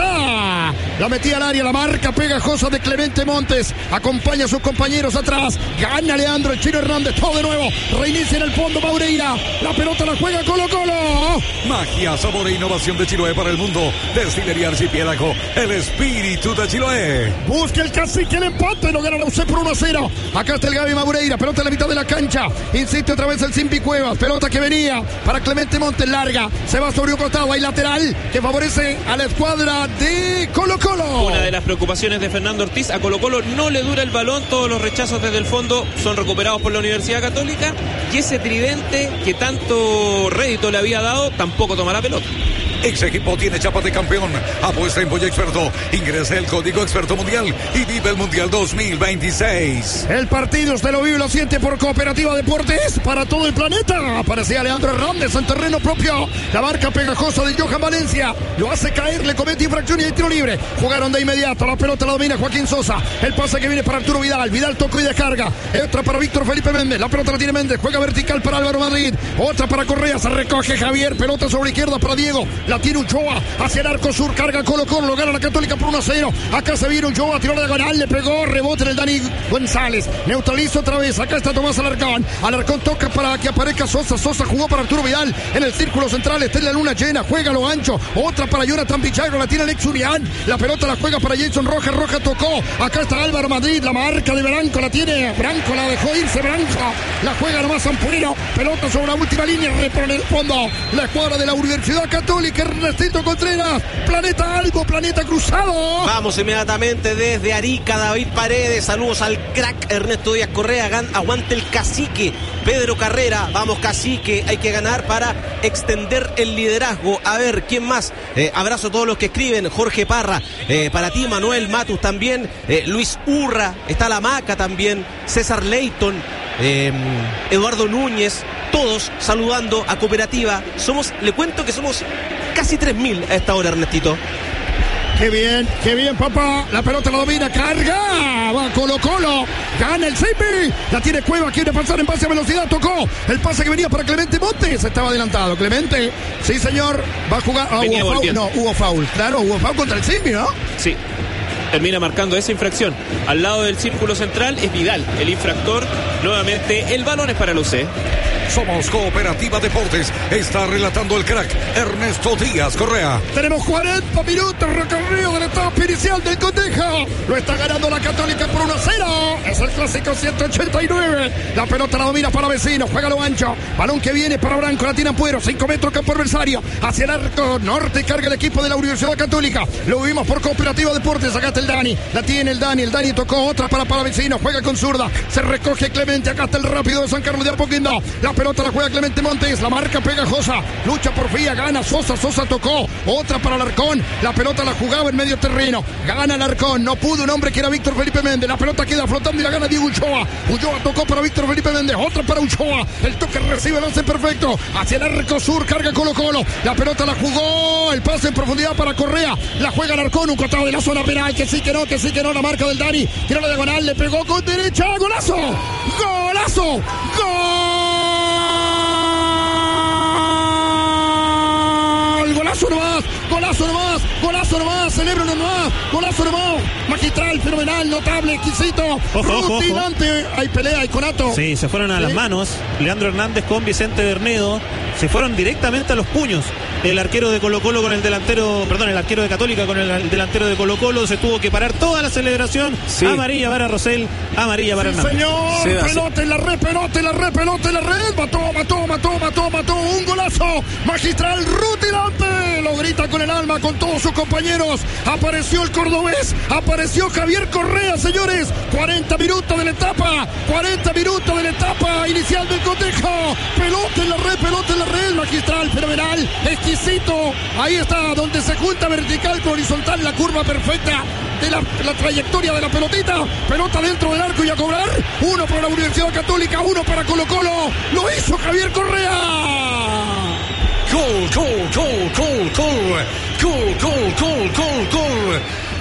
La metía al área, la marca pegajosa de Clemente Montes. Acompaña a sus compañeros atrás. Gana Leandro, el chino Hernández. Todo de nuevo. Reinicia en el fondo Maureira. La pelota la juega Colo Colo. Magia, sabor e innovación de Chiloé para el mundo. Destilería Archipiélago. El espíritu de Chiloé. Busca el cacique el empate. Lo gana la U C por uno a cero. Acá está el Gaby Maureira. Pelota en la mitad de la cancha. Insiste otra vez el Simpi Cuevas. Pelota que venía para Clemente Montes. Larga. Se va sobre un costado. Hay lateral que favorece a la escuadra de Colo Colo. Una de las preocupaciones de Fernando Ortiz, a Colo Colo no le dura el balón, todos los rechazos desde el fondo son recuperados por la Universidad Católica y ese tridente que tanto rédito le había dado tampoco toma la pelota. Ex equipo tiene chapa de campeón. Apuesta en Boya Experto. Ingresa el código Experto Mundial y vive el Mundial dos mil veintiséis. El partido usted lo vive y lo siente por Cooperativa Deportes para todo el planeta. Aparecía Leandro Hernández en terreno propio. La marca pegajosa de Johan Valencia. Lo hace caer, le comete infracción y hay tiro libre. Jugaron de inmediato. La pelota la domina Joaquín Sosa. El pase que viene para Arturo Vidal. Vidal tocó y descarga. Otra para Víctor Felipe Méndez. La pelota la tiene Méndez. Juega vertical para Álvaro Madrid. Otra para Correa. Se recoge Javier. Pelota sobre izquierda para Diego. La tiene Uchoa hacia el arco sur, carga Colo Colo, lo gana la Católica por uno a cero. Acá se viene Uchoa, tiró la diagonal, le pegó, rebote en el Dani González, neutraliza otra vez. Acá está Tomás Alarcón. Alarcón toca para que aparezca Sosa. Sosa jugó para Arturo Vidal en el círculo central. Está en la luna llena, juega lo ancho. Otra para Jonathan Pichagro, la tiene Alex Urián. La pelota la juega para Jason Rojas. Rojas tocó. Acá está Álvaro Madrid, la marca de Branco, la tiene Branco, la dejó irse Branco. La juega nomás Ampuero. Pelota sobre la última línea, repone el fondo. La escuadra de la Universidad Católica. Ernestito Contreras, Planeta Algo, Planeta Cruzado. Vamos inmediatamente desde Arica, David Paredes. Saludos al crack Ernesto Díaz Correa. Gan, aguante el cacique Pedro Carrera. Vamos cacique, hay que ganar para extender el liderazgo. A ver, ¿quién más? Eh, abrazo a todos los que escriben. Jorge Parra, eh, para ti Manuel Matus también. Eh, Luis Urra, está la Maca también. César Leighton, eh, Eduardo Núñez. Todos saludando a Cooperativa. Somos, le cuento que somos casi tres mil a esta hora, Ernestito. Qué bien, qué bien, papá. La pelota la domina, carga. Va Colo Colo. Gana el Simbi. La tiene Cueva, quiere pasar en base a velocidad. Tocó el pase que venía para Clemente Montes. Estaba adelantado. Clemente, sí, señor. Va a jugar. Ah, hubo foul. No, hubo foul. Claro, hubo foul contra el Simbi, ¿no? Sí. Termina marcando esa infracción. Al lado del círculo central es Vidal, el infractor. Nuevamente, el balón es para el U C. Somos Cooperativa Deportes. Está relatando el crack Ernesto Díaz Correa. Tenemos cuarenta minutos recorrido de la etapa inicial del cotejo. Lo está ganando la Católica por uno a cero. Es el clásico ciento ochenta y nueve. La pelota la domina para Vecino. Juega lo ancho. Balón que viene para Branco. La tiene Ampuero. cinco metros campo adversario. Hacia el arco norte carga el equipo de la Universidad Católica. Lo vimos por Cooperativa Deportes. Acá está el Dani. La tiene el Dani. El Dani tocó otra para para Vecino. Juega con zurda. Se recoge Clemente. Acá está el rápido de San Carlos de Apoquindo. La pelota la juega Clemente Montes. La marca pegajosa. Lucha por Fía. Gana Sosa. Sosa tocó. Otra para Alarcón. La pelota la jugaba en medio terreno. Gana Alarcón. No pudo un hombre que era Víctor Felipe Méndez. La pelota queda flotando y la gana Diego Uchoa. Uchoa tocó para Víctor Felipe Méndez. Otra para Uchoa. El toque recibe. Lance perfecto. Hacia el arco sur. Carga Colo Colo. La pelota la jugó. El pase en profundidad para Correa. La juega Alarcón. Un costado de la zona penal. Que sí, que no, que sí, que no. La marca del Dani. Tira la diagonal. Le pegó con derecha. ¡Golazo! ¡Golazo! ¡Gol! golazo nomás, golazo nomás, golazo nomás, celebra nomás, golazo nomás, magistral, fenomenal, notable, exquisito, rutilante, hay pelea, hay conato. Sí, se fueron a Sí. las manos, Leandro Hernández con Vicente Bernedo, se fueron directamente a los puños. El arquero de Colo Colo con el delantero, perdón, el arquero de Católica con el delantero de Colo Colo, se tuvo que parar toda la celebración. Sí. Amarilla para Rosell, amarilla para Sí, Hernández. señor, Sí, así. pelota en la red, pelota en la red, pelota en la red, mató, mató, mató, mató, mató, un golazo, magistral, rutilante, lo grita con el alma, con todos sus compañeros, apareció el cordobés, apareció Javier Correa, señores, cuarenta minutos de la etapa, cuarenta minutos de la etapa inicial del cotejo, pelota en la red, pelota en la red, magistral, fenomenal, exquisito, ahí está, donde se junta vertical con horizontal, la curva perfecta de la, la trayectoria de la pelotita, pelota dentro del arco y a cobrar, uno para la Universidad Católica, uno para Colo Colo, lo hizo Javier Correa. Gol, gol, gol, gol, gol. Gol, gol, gol, gol, gol.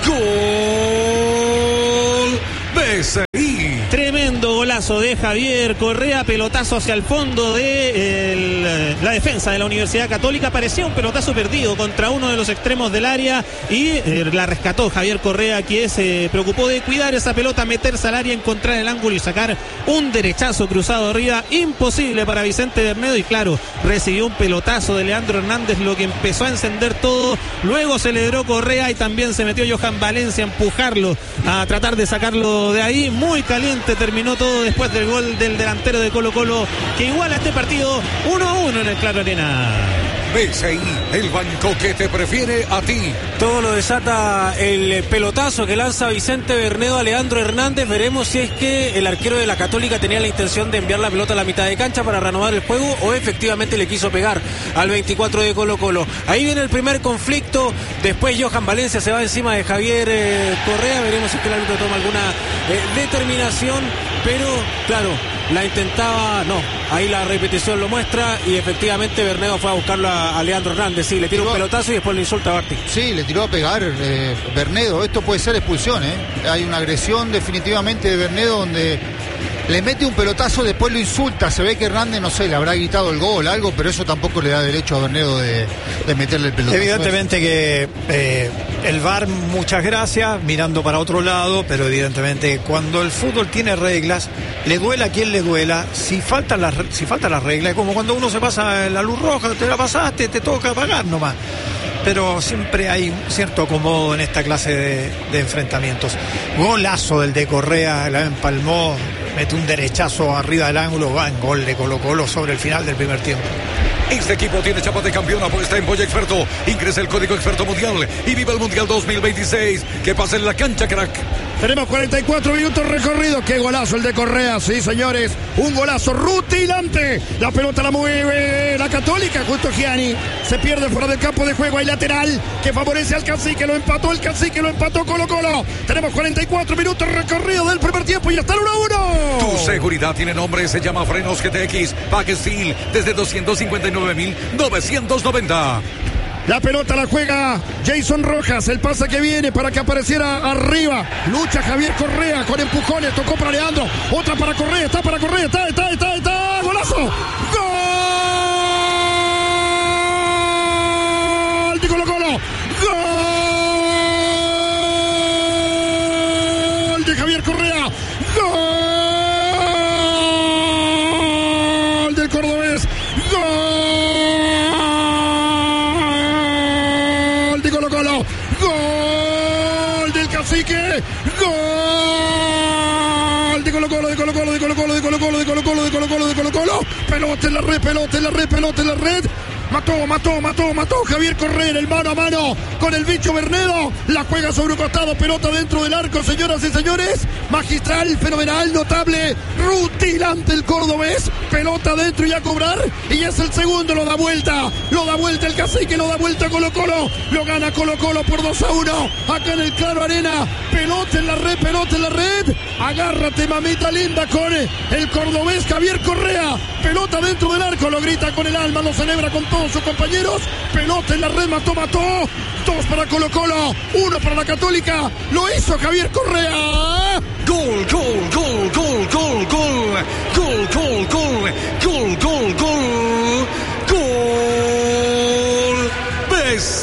Gol. B C I. Tremendo golazo de Javier Correa, pelotazo hacia el fondo de el, la defensa de la Universidad Católica. Parecía un pelotazo perdido contra uno de los extremos del área y eh, la rescató Javier Correa, que se preocupó de cuidar esa pelota, meterse al área, encontrar el ángulo y sacar un derechazo cruzado arriba. Imposible para Vicente Bernedo y claro, recibió un pelotazo de Leandro Hernández, lo que empezó a encender todo. Luego celebró Correa y también se metió Johan Valencia a empujarlo, a tratar de sacarlo de ahí. Muy caliente terminó todo después del gol del delantero de Colo Colo, que iguala este partido uno a uno en el Claro Arena. B C I, el banco que te prefiere a ti. Todo lo desata el pelotazo que lanza Vicente Bernedo a Leandro Hernández. Veremos si es que el arquero de la Católica tenía la intención de enviar la pelota a la mitad de cancha para renovar el juego o efectivamente le quiso pegar al veinticuatro de Colo Colo. Ahí viene el primer conflicto. Después Johan Valencia se va encima de Javier eh, Correa. Veremos si es que el árbitro toma alguna eh, determinación. Pero claro, la intentaba, no, ahí la repetición lo muestra y efectivamente Bernedo fue a buscarlo a, a Leandro Hernández, sí, le tira un pelotazo y después le insulta a Barti. Sí, le tiró a pegar eh, Bernedo, esto puede ser expulsión, ¿eh? Hay una agresión definitivamente de Bernedo donde le mete un pelotazo, después lo insulta, se ve que Hernández, no sé, le habrá gritado el gol, algo, pero eso tampoco le da derecho a Bernedo de, de meterle el pelotazo. Evidentemente que eh, el V A R, muchas gracias, mirando para otro lado, pero evidentemente cuando el fútbol tiene reglas, le duela a quien le duela, si faltan las, si faltan las reglas, es como cuando uno se pasa la luz roja, te la pasaste, te toca pagar nomás. Pero siempre hay un cierto acomodo en esta clase de, de enfrentamientos. Golazo del de Correa, la empalmó, mete un derechazo arriba del ángulo, va en gol de Colo Colo sobre el final del primer tiempo. Este equipo tiene chapa de campeón, apuesta en Polla Experto. Ingresa el código Experto Mundial y viva el Mundial dos mil veintiséis. Que pase en la cancha, crack. Tenemos cuarenta y cuatro minutos recorridos. Qué golazo el de Correa, sí señores. Un golazo rutilante. La pelota la mueve la Católica. Justo Gianni se pierde fuera del campo de juego. Hay lateral que favorece al Cacique. Lo empató el Cacique, lo empató Colo Colo. Tenemos cuarenta y cuatro minutos recorridos del primer tiempo y está el uno a uno. Tu seguridad tiene nombre, se llama Frenos G T X. Pack Steel desde doscientos cincuenta y nueve mil novecientos noventa. La pelota la juega Jason Rojas. El pase que viene para que apareciera arriba. Lucha Javier Correa con empujones. Tocó para Leandro. Otra para Correa. Está para Correa. Está, está, está, está. ¡Golazo! ¡Gol de Colo Colo! ¡Gol de Javier Correa! ¡Gol del cordobés! ¡Gol! Gol del Cacique, gol de Colo Colo, de Colo Colo, de Colo Colo, de Colo Colo, de Colo Colo, de Colo Colo, de Colo Colo, pelota en la red, pelota en la red, pelota en la red. Mató, mató, mató, mató Javier Correa en el mano a mano con el bicho Bernedo. La juega sobre un costado, pelota dentro del arco, señoras y señores. Magistral, fenomenal, notable, rutilante el cordobés. Pelota dentro y a cobrar. Y es el segundo, lo da vuelta. Lo da vuelta el Cacique, lo da vuelta Colo Colo. Lo gana Colo Colo por dos a uno. Acá en el Claro Arena. Pelota en la red, pelota en la red. Agárrate, mamita linda, con el cordobés Javier Correa. Pelota dentro del arco, lo grita con el alma, lo celebra con todos sus compañeros. Pelota en la red, mató, mató. Dos para Colo Colo, uno para la Católica. Lo hizo Javier Correa. Gol, gol, gol, gol, gol, gol. Gol, gol, gol. Gol, gol, gol. Gol. B C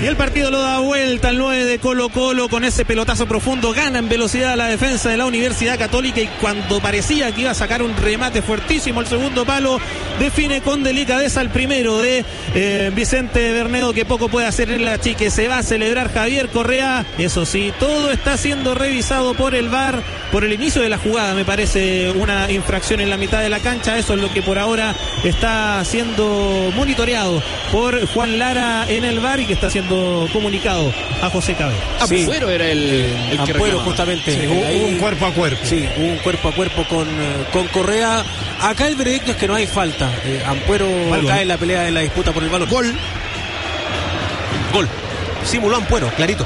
Y el partido lo da vuelta al nueve de Colo Colo con ese pelotazo profundo. Gana en velocidad la defensa de la Universidad Católica y cuando parecía que iba a sacar un remate fuertísimo al segundo palo, define con delicadeza el primero de eh, Vicente Bernedo, que poco puede hacer en la chique. Se va a celebrar Javier Correa. Eso sí, todo está siendo revisado por el V A R. Por el inicio de la jugada me parece una infracción en la mitad de la cancha. Eso es lo que por ahora está siendo monitoreado por Juan Lara en el V A R y que está siendo comunicado a José Cabero. Sí. Ampuero era el, el que Ampuero, justamente. Sí, hubo, ahí, hubo un cuerpo a cuerpo. Sí, hubo un cuerpo a cuerpo con, con Correa. Acá el veredicto es que no hay falta. Eh, Ampuero Algo. cae en la pelea, en la disputa por el balón. Gol. Gol. Simuló Ampuero, clarito.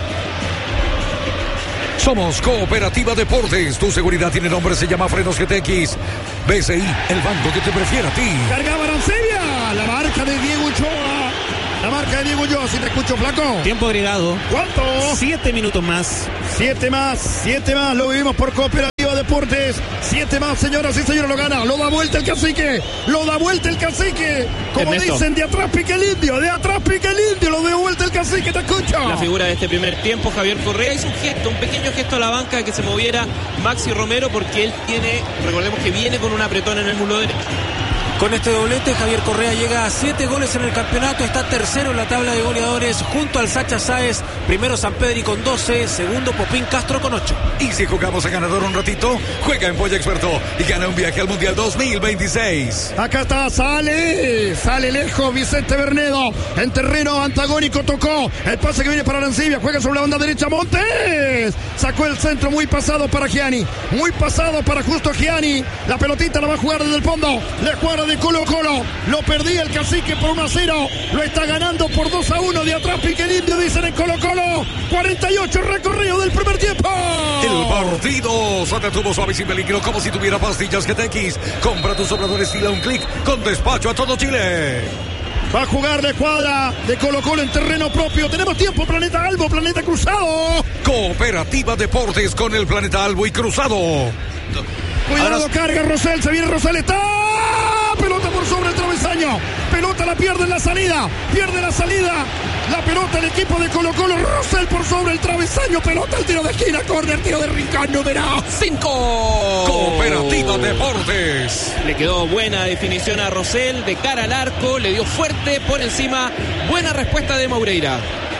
Somos Cooperativa Deportes. Tu seguridad tiene nombre, se llama Frenos G T X. B C I, el banco que te prefiere a ti. Cargaba Arancibia, la marca de Diego Ochoa. La marca de Diego Ochoa, si te escucho, flaco. Tiempo agregado. ¿Cuánto? Siete minutos más. Siete más, siete más, lo vivimos por Cooperativa Deportes. Siete más, señoras y señores, lo gana. Lo da vuelta el cacique. Lo da vuelta el cacique. Como Ernesto. dicen, de atrás pica el indio. De atrás pica el indio. Lo dio vuelta el cacique, te escucho. La figura de este primer tiempo, Javier Correa, hizo un gesto, un pequeño gesto a la banca de que se moviera Maxi Romero, porque él tiene, recordemos que viene con un apretón en el muslo derecho. Con este doblete, Javier Correa llega a siete goles en el campeonato, está tercero en la tabla de goleadores junto al Sacha Sáez, primero San Pedri con doce, segundo Popín Castro con ocho. Y si jugamos a ganador un ratito, juega en Polla Experto y gana un viaje al Mundial dos mil veintiséis. Acá está, sale, sale lejos Vicente Bernedo, en terreno antagónico tocó, el pase que viene para Arancibia, juega sobre la banda derecha Montes, sacó el centro muy pasado para Gianni, muy pasado para justo Gianni, la pelotita la va a jugar desde el fondo, la escuadra de Colo Colo, lo perdía el cacique por uno a cero, lo está ganando por dos a uno, de atrás pique el indio, dicen en Colo Colo, cuarenta y ocho recorrido del primer tiempo. El partido se detuvo suave y sin peligro, como si tuviera pastillas G T X. Compra tus sobradores y da un clic con despacho a todo Chile. Va a jugar la escuadra de Colo Colo en terreno propio. Tenemos tiempo, Planeta Albo, Planeta Cruzado. Cooperativa Deportes con el Planeta Albo y Cruzado. Cuidado, Ahora... carga Rosell, se viene Rosell, está... Pelota por sobre el travesaño. Pelota la pierde en la salida. Pierde la salida. La pelota el equipo de Colo Colo. Rosell por sobre el travesaño. Pelota al tiro de esquina. Córner, tiro de rincón número ¡Cinco! Cooperativa Deportes. Le quedó buena definición a Rosell de cara al arco. Le dio fuerte por encima. Buena respuesta de Maureira.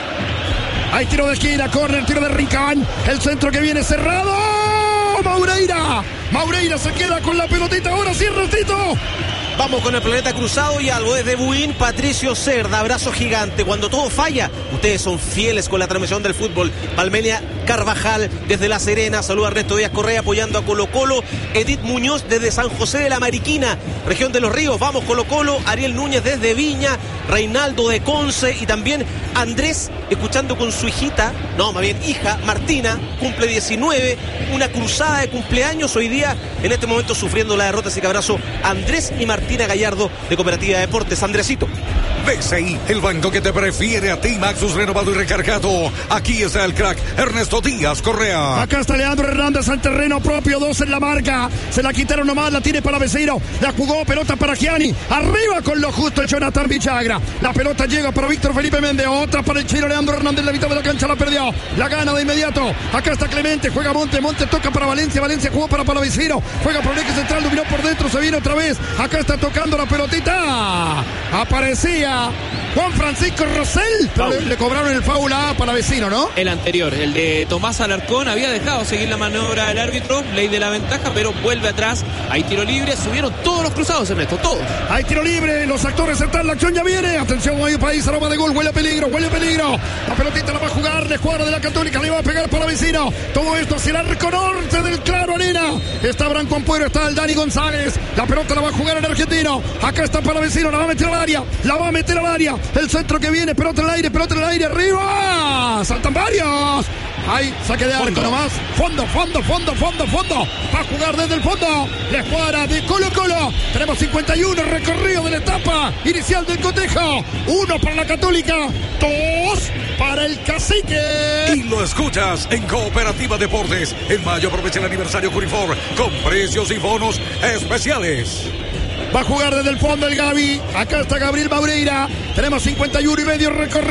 Hay tiro de esquina. Córner, tiro de rincón. El centro que viene cerrado. Maureira. Maureira se queda con la pelotita. Ahora sí, ratito. Vamos con el Planeta Cruzado y algo desde Buin, Patricio Cerda, abrazo gigante. Cuando todo falla, ustedes son fieles con la transmisión del fútbol. Palmenia Carvajal desde La Serena, saluda a Ernesto Díaz Correa apoyando a Colo Colo. Edith Muñoz desde San José de la Mariquina, región de Los Ríos, vamos Colo Colo. Ariel Núñez desde Viña, Reinaldo de Conce y también Andrés escuchando con su hijita, no, más bien hija, Martina, cumple diecinueve, una cruzada de cumpleaños hoy día, en este momento sufriendo la derrota, así que abrazo a Andrés y Martina Gallardo de Cooperativa Deportes. Andresito. B C I, el banco que te prefiere a ti, Maxus renovado y recargado. Aquí está el crack Ernesto Díaz Correa. Acá está Leandro Hernández al terreno propio, dos en la marca. Se la quitaron nomás, la tiene para Vecino. La jugó, pelota para Gianni. Arriba con lo justo el Jonathan Villagra. La pelota llega para Víctor Felipe Méndez. Otra para el chino Leandro Hernández. La mitad de la cancha la perdió. La gana de inmediato. Acá está Clemente, juega Monte. Monte toca para Valencia. Valencia jugó para Palavecino. Juega por el eje central, dominó por dentro. Se viene otra vez. Acá está tocando la pelotita. Aparecía Juan Francisco Rosell, pero le, le cobraron el foul a Palavecino, ¿no? El anterior, el de Tomás Alarcón, había dejado seguir la maniobra del árbitro, ley de la ventaja, pero vuelve atrás. Hay tiro libre, subieron todos los cruzados, Ernesto, todos. Hay tiro libre, los actores están, la acción ya viene. Atención, hay un país, aroma de gol, huele a peligro, huele a peligro. La pelotita la va a jugar la escuadra de la Católica, le va a pegar Palavecino. Todo esto hacia el arco norte del Claro Arena. Está Branco Ampuero, está el Dani González. La pelota la va a jugar el argentino. Acá está Palavecino, la va a meter al área, la va a meter al área. El centro que viene, pelota en el aire, pelota en el aire, arriba. Saltan varios. Hay saque de arco Fondo. nomás. Fondo, fondo, fondo, fondo, fondo. Va a jugar desde el fondo la escuadra de Colo Colo. Tenemos cincuenta y uno recorrido de la etapa inicial del cotejo. Uno para la Católica, dos para el Cacique. Y lo escuchas en Cooperativa Deportes. En mayo aprovecha el aniversario Curifor con precios y bonos especiales. Va a jugar desde el fondo el Gaby. Acá está Gabriel Maureira. Tenemos cincuenta y uno y medio recorrido.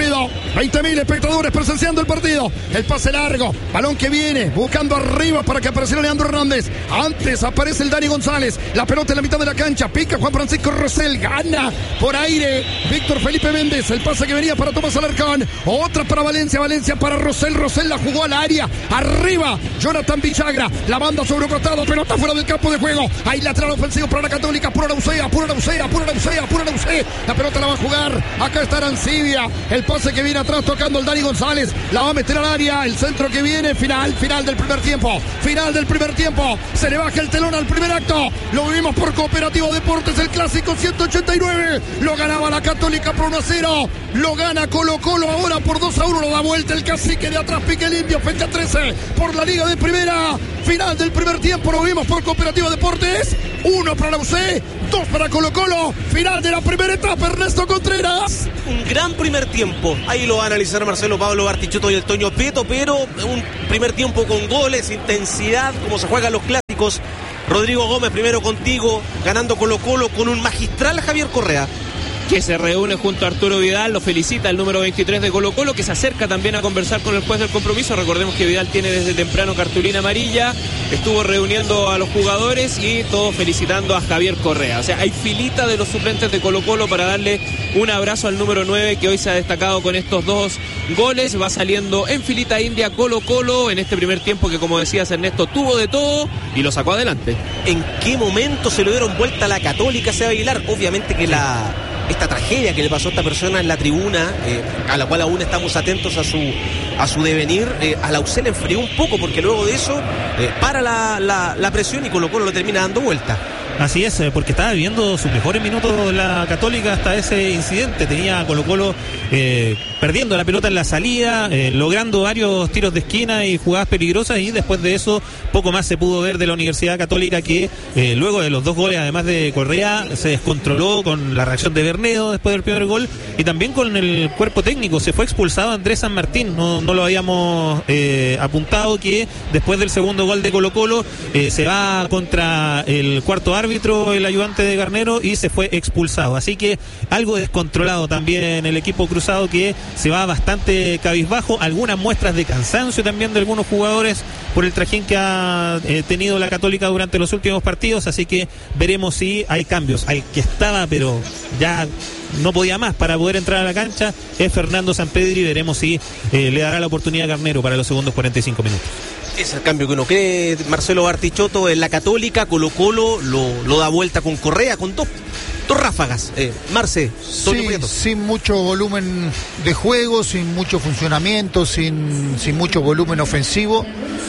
veinte mil espectadores presenciando el partido. El pase largo, balón que viene, buscando arriba para que apareciera Leandro Hernández. Antes aparece el Dani González. La pelota en la mitad de la cancha, pica Juan Francisco Rosell, gana por aire Víctor Felipe Méndez. El pase que venía para Tomás Alarcón. Otra para Valencia, Valencia para Rosell. Rosell la jugó al área, arriba Jonathan Villagra, la banda sobre un costado, pelota fuera del campo de juego. Hay lateral ofensivo para la Católica, pura Naucea, pura Naucea, pura Naucea, pura Naucea. La pelota la va a jugar, acá está Arancibia. El pase que viene atrás tocando el Dani González, la va a meter al área. El centro que viene, final, final del primer tiempo. Final del primer tiempo. Se le baja el telón al primer acto. Lo vivimos por Cooperativo Deportes, el clásico ciento ochenta y nueve. Lo ganaba la Católica por uno a cero. Lo gana Colo Colo ahora por dos a uno. Lo da vuelta el cacique de atrás, pique el indio, fecha trece por la Liga de Primera. Final del primer tiempo, lo vimos por Cooperativo Deportes. Uno para la U C, dos para Colo Colo. Final de la primera etapa, Ernesto Contreras. Un gran primer tiempo. Ahí lo va a analizar Marcelo Pablo Bartichotto y el Toño Prieto, pero un primer tiempo con goles, intensidad, como se juegan los clásicos. Rodrigo Gómez, primero contigo, ganando Colo Colo con un magistral Javier Correa, que se reúne junto a Arturo Vidal, lo felicita el número veintitrés de Colo Colo, que se acerca también a conversar con el juez del compromiso. Recordemos que Vidal tiene desde temprano cartulina amarilla, estuvo reuniendo a los jugadores y todos felicitando a Javier Correa. O sea, hay filita de los suplentes de Colo Colo para darle un abrazo al número nueve, que hoy se ha destacado con estos dos goles. Va saliendo en filita india Colo Colo en este primer tiempo que, como decías Ernesto, tuvo de todo y lo sacó adelante. ¿En qué momento se lo dieron vuelta a la Católica, Seba Aguilar? Obviamente que la... esta tragedia que le pasó a esta persona en la tribuna, eh, a la cual aún estamos atentos a su a su devenir, eh, a la U C le enfrió un poco, porque luego de eso eh, para la, la, la presión y Colo Colo lo termina dando vuelta. Así es, porque estaba viviendo sus mejores minutos la Católica hasta ese incidente. Tenía a Colo Colo eh, perdiendo la pelota en la salida, eh, logrando varios tiros de esquina y jugadas peligrosas, y después de eso poco más se pudo ver de la Universidad Católica, que eh, luego de los dos goles, además de Correa, se descontroló con la reacción de Bernedo después del primer gol, y también con el cuerpo técnico. Se fue expulsado Andrés San Martín, no, no lo habíamos eh, apuntado, que después del segundo gol de Colo Colo eh, se va contra el cuarto árbitro, el ayudante de Garnero, y se fue expulsado. Así que algo descontrolado también el equipo cruzado, que se va bastante cabizbajo. Algunas muestras de cansancio también de algunos jugadores por el trajín que ha eh, tenido la Católica durante los últimos partidos. Así que veremos si hay cambios. Al que estaba, pero ya no podía más para poder entrar a la cancha, es Fernando Sampedri. Veremos si eh, le dará la oportunidad a Garnero para los segundos cuarenta y cinco minutos. Es el cambio que uno cree. Marcelo Bartichotto en la Católica. Colo Colo lo, lo da vuelta con Correa, con dos, dos ráfagas. Eh, Marce, sí, sin mucho volumen de juego, sin mucho funcionamiento, sin, sin mucho volumen ofensivo.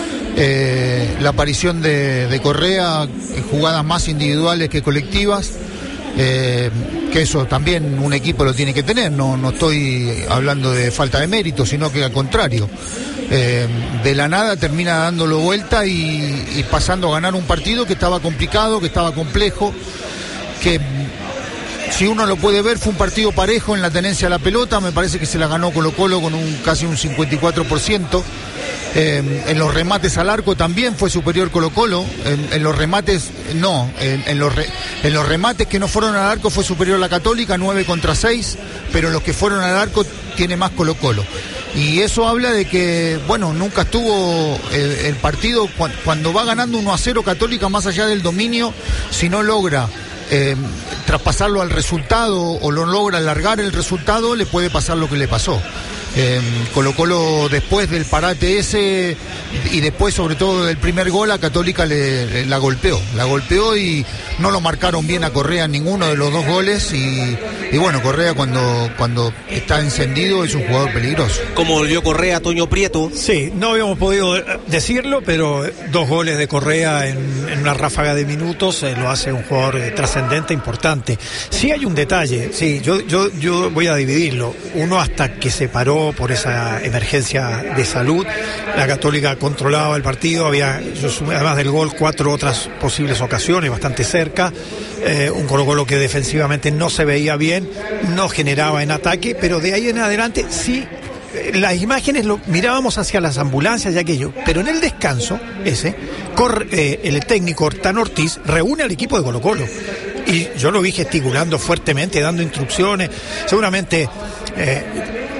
Eh, la aparición de, de Correa en jugadas más individuales que colectivas. Eh, que eso también un equipo lo tiene que tener. No, no estoy hablando de falta de mérito, sino que al contrario. Eh, de la nada termina dándolo vuelta y, y pasando a ganar un partido que estaba complicado, que estaba complejo, que si uno lo puede ver fue un partido parejo en la tenencia de la pelota. Me parece que se la ganó Colo Colo con un casi un cincuenta y cuatro por ciento. Eh, en los remates al arco también fue superior Colo Colo. En, en los remates no, en, en, los re, en los remates que no fueron al arco fue superior la Católica, nueve contra seis, pero los que fueron al arco tiene más Colo Colo. Y eso habla de que, bueno, nunca estuvo eh, el partido, cu- cuando va ganando uno a cero Católica, más allá del dominio, si no logra eh, traspasarlo al resultado o lo logra alargar el resultado, le puede pasar lo que le pasó. Eh, Colo Colo, después del parate ese y después sobre todo del primer gol, a Católica le, le, la golpeó, la golpeó y no lo marcaron bien a Correa en ninguno de los dos goles, y, y bueno, Correa cuando, cuando está encendido es un jugador peligroso. Como volvió Correa, Toño Prieto. Sí, no habíamos podido decirlo, pero dos goles de Correa en, en una ráfaga de minutos eh, lo hace un jugador eh, trascendente, importante. Sí hay un detalle, sí, yo, yo, yo voy a dividirlo. Uno, hasta que se paró por esa emergencia de salud, la Católica controlaba el partido, había, además del gol, cuatro otras posibles ocasiones bastante cerca, eh, un Colo Colo que defensivamente no se veía bien, no generaba en ataque, pero de ahí en adelante sí. Las imágenes lo mirábamos hacia las ambulancias y aquello, pero en el descanso ese, corre, eh, el técnico Hortán Ortiz reúne al equipo de Colo Colo y yo lo vi gesticulando fuertemente, dando instrucciones, seguramente eh,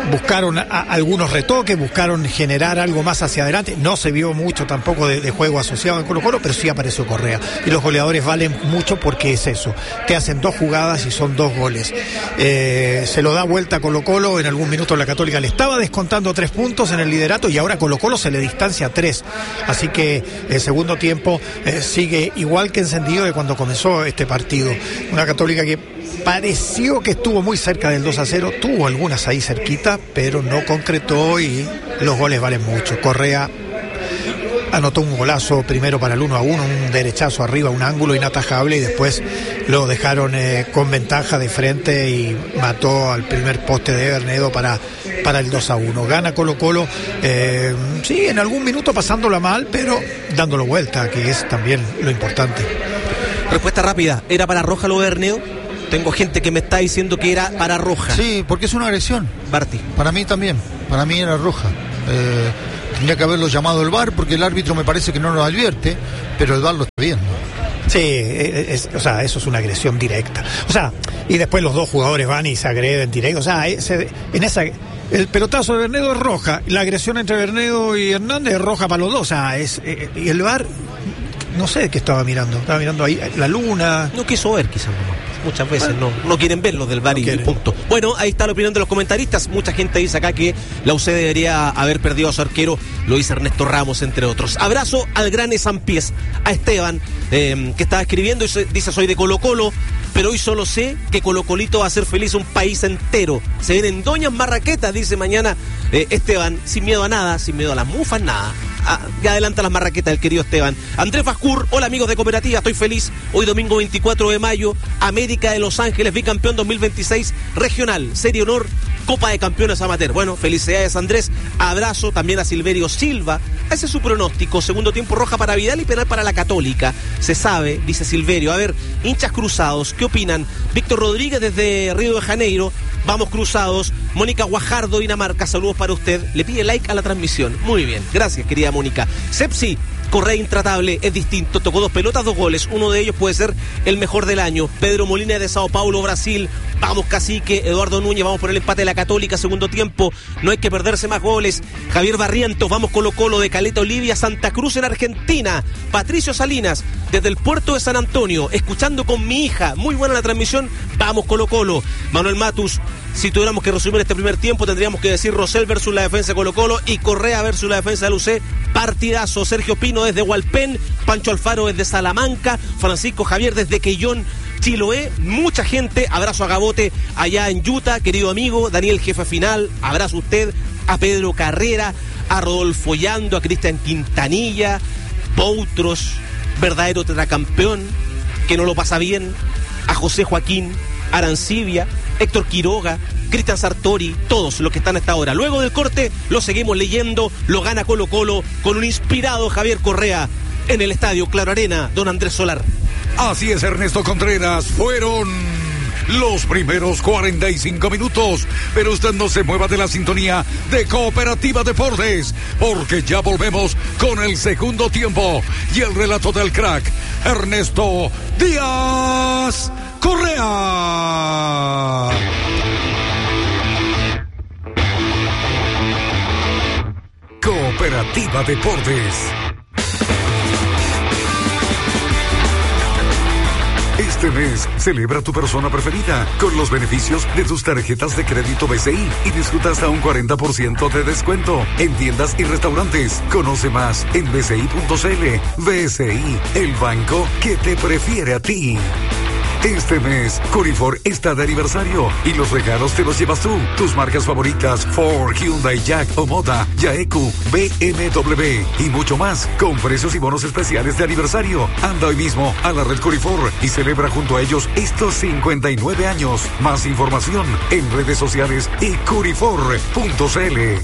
buscaron a, algunos retoques, buscaron generar algo más hacia adelante. No se vio mucho tampoco de, de juego asociado en Colo-Colo, pero sí apareció Correa. Y los goleadores valen mucho porque es eso. Te hacen dos jugadas y son dos goles. Eh, se lo da vuelta a Colo-Colo. En algún minuto la Católica le estaba descontando tres puntos en el liderato y ahora Colo-Colo se le distancia tres. Así que el segundo tiempo eh, sigue igual que encendido de cuando comenzó este partido. Una Católica que pareció que estuvo muy cerca del dos a cero, tuvo algunas ahí cerquita, pero no concretó y los goles valen mucho. Correa anotó un golazo primero para el uno a uno, un derechazo arriba, un ángulo inatajable, y después lo dejaron eh, con ventaja de frente y mató al primer poste de Bernedo para, para el dos a uno. Gana Colo-Colo, eh, sí, en algún minuto pasándola mal, pero dándolo vuelta, que es también lo importante. Respuesta rápida, ¿era para Roja lo de Bernedo? Tengo gente que me está diciendo que era para roja. Sí, porque es una agresión. Barty. Para mí también. Para mí era roja. Eh, tendría que haberlo llamado el V A R porque el árbitro me parece que no lo advierte, pero el V A R lo está viendo. Sí, es, o sea, eso es una agresión directa. O sea, y después los dos jugadores van y se agreden directo. O sea, ese, en esa... El pelotazo de Bernedo es roja. La agresión entre Bernedo y Hernández es roja para los dos. O sea, es... Eh, y el V A R... No sé qué estaba mirando. Estaba mirando ahí la luna. No quiso ver, quizás no. Muchas veces no, no quieren ver los del V A R no y punto. Bueno, ahí está la opinión de los comentaristas. Mucha gente dice acá que la U C debería haber perdido a su arquero. Lo dice Ernesto Ramos, entre otros. Abrazo al gran Esampiés, a Esteban, eh, que estaba escribiendo y dice: soy de Colo-Colo, pero hoy solo sé que Colo-Colito va a hacer feliz a un país entero. Se vienen doñas marraquetas, dice mañana eh, Esteban, sin miedo a nada, sin miedo a las mufas, nada. Ah, ya adelanta las marraquetas del querido Esteban. Andrés Fascur, hola amigos de Cooperativa, estoy feliz. Hoy domingo veinticuatro de mayo, América de Los Ángeles, bicampeón dos mil veintiséis regional, Serie Honor, Copa de Campeones Amateur. Bueno, felicidades Andrés, abrazo también a Silverio Silva. Ese es su pronóstico, segundo tiempo roja para Vidal y penal para la Católica. Se sabe, dice Silverio. A ver, hinchas cruzados, ¿qué opinan? Víctor Rodríguez desde Río de Janeiro, vamos cruzados. Mónica Guajardo, Dinamarca, saludos para usted. Le pide like a la transmisión. Muy bien, gracias querida Mónica. Sepsi, Correa intratable, es distinto, tocó dos pelotas, dos goles, uno de ellos puede ser el mejor del año. Pedro Molina de Sao Paulo, Brasil, vamos Cacique. Eduardo Núñez, vamos por el empate de la Católica, segundo tiempo, no hay que perderse más goles. Javier Barrientos, vamos Colo-Colo de Caleta Olivia, Santa Cruz en Argentina. Patricio Salinas, desde el puerto de San Antonio, escuchando con mi hija, muy buena la transmisión, vamos Colo-Colo. Manuel Matus, si tuviéramos que resumir este primer tiempo, tendríamos que decir Rosell versus la defensa de Colo-Colo y Correa versus la defensa de la U C. Partidazo. Sergio Pino desde Hualpén, Pancho Alfaro desde Salamanca, Francisco Javier desde Quellón, Chiloé. Mucha gente. Abrazo a Gabote allá en Utah, querido amigo. Daniel Jefe Final, abrazo a usted. A Pedro Carrera, a Rodolfo Yando, a Cristian Quintanilla, Poutros, verdadero tetracampeón, que no lo pasa bien, a José Joaquín Arancibia, Héctor Quiroga, Cristian Sartori, todos los que están hasta ahora. Luego del corte, lo seguimos leyendo, lo gana Colo-Colo con un inspirado Javier Correa en el estadio Claro Arena, don Andrés Solar. Así es, Ernesto Contreras, fueron los primeros cuarenta y cinco minutos, pero usted no se mueva de la sintonía de Cooperativa Deportes, porque ya volvemos con el segundo tiempo y el relato del crack, Ernesto Díaz Correa. Cooperativa Deportes. Este mes, celebra tu persona preferida con los beneficios de tus tarjetas de crédito B C I y disfruta hasta un cuarenta por ciento de descuento en tiendas y restaurantes. Conoce más en b c i punto c l. B C I, el banco que te prefiere a ti. Este mes, Curifor está de aniversario y los regalos te los llevas tú. Tus marcas favoritas, Ford, Hyundai, Jack, Omoda, Yaeku, B M W y mucho más, con precios y bonos especiales de aniversario. Anda hoy mismo a la red Curifor y celebra junto a ellos estos cincuenta y nueve años. Más información en redes sociales y curifor punto c l.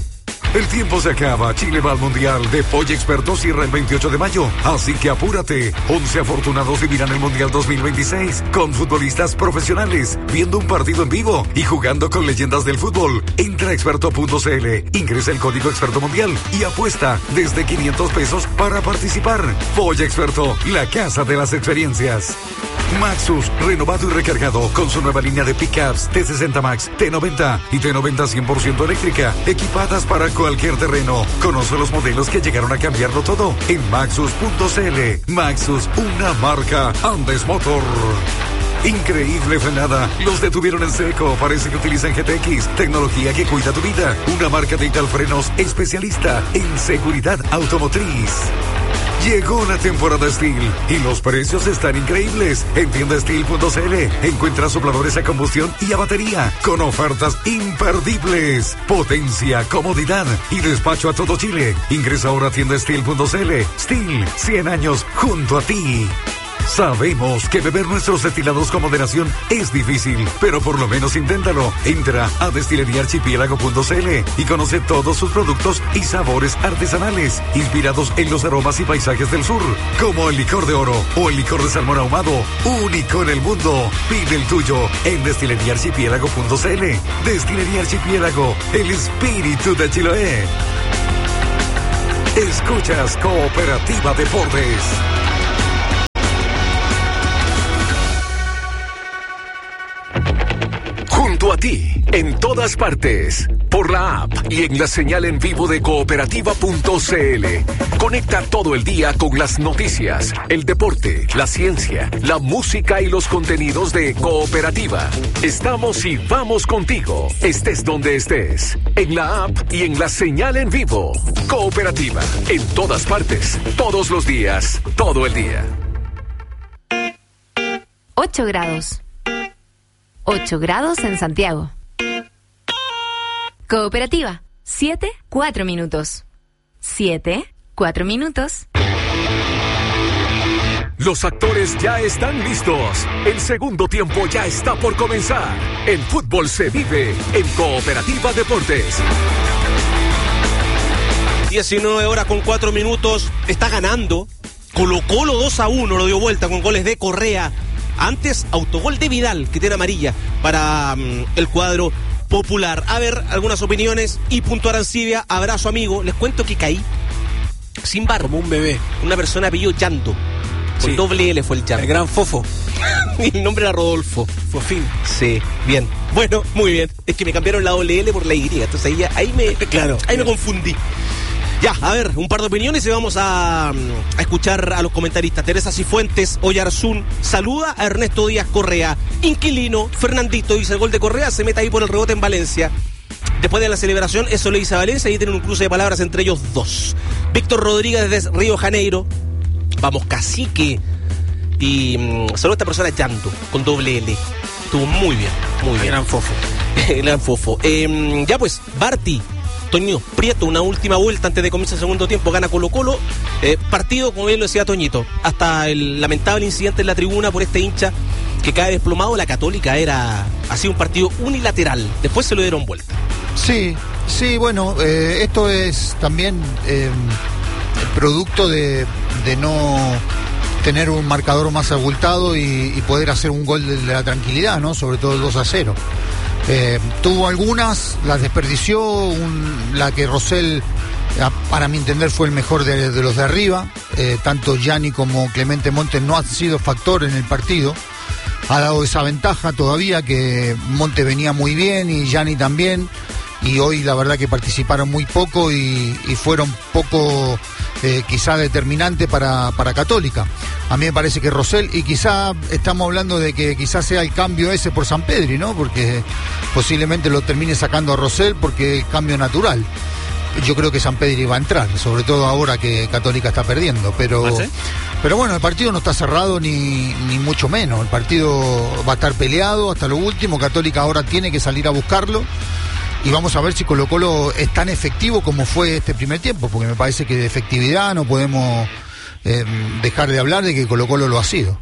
El tiempo se acaba. Chile va al Mundial de Polla Experto, cierra el veintiocho de mayo. Así que apúrate. once afortunados vivirán el Mundial dos mil veintiséis con futbolistas profesionales, viendo un partido en vivo y jugando con leyendas del fútbol. Entra a experto punto c l, ingresa el código Experto Mundial y apuesta desde quinientos pesos para participar. Polla Experto, la casa de las experiencias. Maxus, renovado y recargado con su nueva línea de pickups T sesenta Max, T noventa y T noventa cien por ciento eléctrica, equipadas para cualquier terreno. Conoce los modelos que llegaron a cambiarlo todo en maxus punto c l. Maxus, una marca Andes Motor. Increíble frenada, los detuvieron en seco, parece que utilizan G T X, tecnología que cuida tu vida. Una marca de Italfrenos especialista en seguridad automotriz. Llegó la temporada Steel y los precios están increíbles. En tienda steel punto c l encuentra sopladores a combustión y a batería con ofertas imperdibles. Potencia, comodidad y despacho a todo Chile. Ingresa ahora a tienda steel punto c l. Steel, cien años junto a ti. Sabemos que beber nuestros destilados con moderación es difícil, pero por lo menos inténtalo. Entra a destilería archipiélago punto c l y conoce todos sus productos y sabores artesanales, inspirados en los aromas y paisajes del sur, como el licor de oro o el licor de salmón ahumado, único en el mundo. Pide el tuyo en destilería archipiélago punto c l. Destilería Archipiélago, el espíritu de Chiloé. Escuchas Cooperativa Deportes. Junto a ti, en todas partes, por la app y en la señal en vivo de cooperativa punto c l. Conecta todo el día con las noticias, el deporte, la ciencia, la música y los contenidos de Cooperativa. Estamos y vamos contigo, estés donde estés, en la app y en la señal en vivo. Cooperativa, en todas partes, todos los días, todo el día. ocho grados. ocho grados en Santiago. Cooperativa, siete, cuatro minutos. siete, cuatro minutos. Los actores ya están listos. El segundo tiempo ya está por comenzar. El fútbol se vive en Cooperativa Deportes. diecinueve horas con cuatro minutos. Está ganando. Colo-Colo dos a uno. Lo dio vuelta con goles de Correa. Antes, autogol de Vidal, que tiene amarilla para um, el cuadro popular. A ver, algunas opiniones. Y Punto Arancibia, abrazo amigo. Les cuento que caí sin barba. Como un bebé. Una persona apellido Llanto. Con Sí. doble L fue el Llanto. El gran Fofo. Y el nombre era Rodolfo. Fofín. Sí, bien. Bueno, muy bien. Es que me cambiaron la doble L por la Y. Entonces ahí, ahí me, Claro. ahí me confundí. Ya, a ver, un par de opiniones y vamos a, a escuchar a los comentaristas. Teresa Cifuentes, Oyarzún, saluda a Ernesto Díaz Correa. Inquilino, Fernandito dice el gol de Correa, se mete ahí por el rebote en Valencia. Después de la celebración, eso le dice a Valencia y tienen un cruce de palabras entre ellos dos. Víctor Rodríguez desde Río Janeiro. Vamos, Cacique. Y mmm, saluda a esta persona Llanto, con doble L. Estuvo muy bien, muy bien. Gran Fofo. Gran Fofo. Eh, ya pues, Barty. Toño Prieto, una última vuelta antes de comienzo el segundo tiempo, gana Colo-Colo. Eh, partido, como bien lo decía Toñito, hasta el lamentable incidente en la tribuna por este hincha que cae desplomado. La Católica era ha sido un partido unilateral. Después se lo dieron vuelta. Sí, sí, bueno, eh, esto es también eh, el producto de, de no tener un marcador más abultado y, y poder hacer un gol de, de la tranquilidad, ¿no? Sobre todo el dos a cero. Eh, tuvo algunas, las desperdició, un, la que Rosell, para mi entender, fue el mejor de, de los de arriba. Eh, tanto Gianni como Clemente Montes no han sido factor en el partido. Ha dado esa ventaja todavía, que Montes venía muy bien y Gianni también. Y hoy la verdad que participaron muy poco y, y fueron poco eh, quizá determinante para, para Católica. A mí me parece que Rosell, y quizá estamos hablando de que quizás sea el cambio ese por Sampedri, ¿no? Porque posiblemente lo termine sacando a Rosell porque es cambio natural. Yo creo que Sampedri va a entrar, sobre todo ahora que Católica está perdiendo, pero ¿Ah, sí? pero bueno, el partido no está cerrado ni, ni mucho menos. El partido va a estar peleado hasta lo último. Católica ahora tiene que salir a buscarlo. Y vamos a ver si Colo Colo es tan efectivo como fue este primer tiempo, porque me parece que de efectividad no podemos eh, dejar de hablar de que Colo Colo lo ha sido.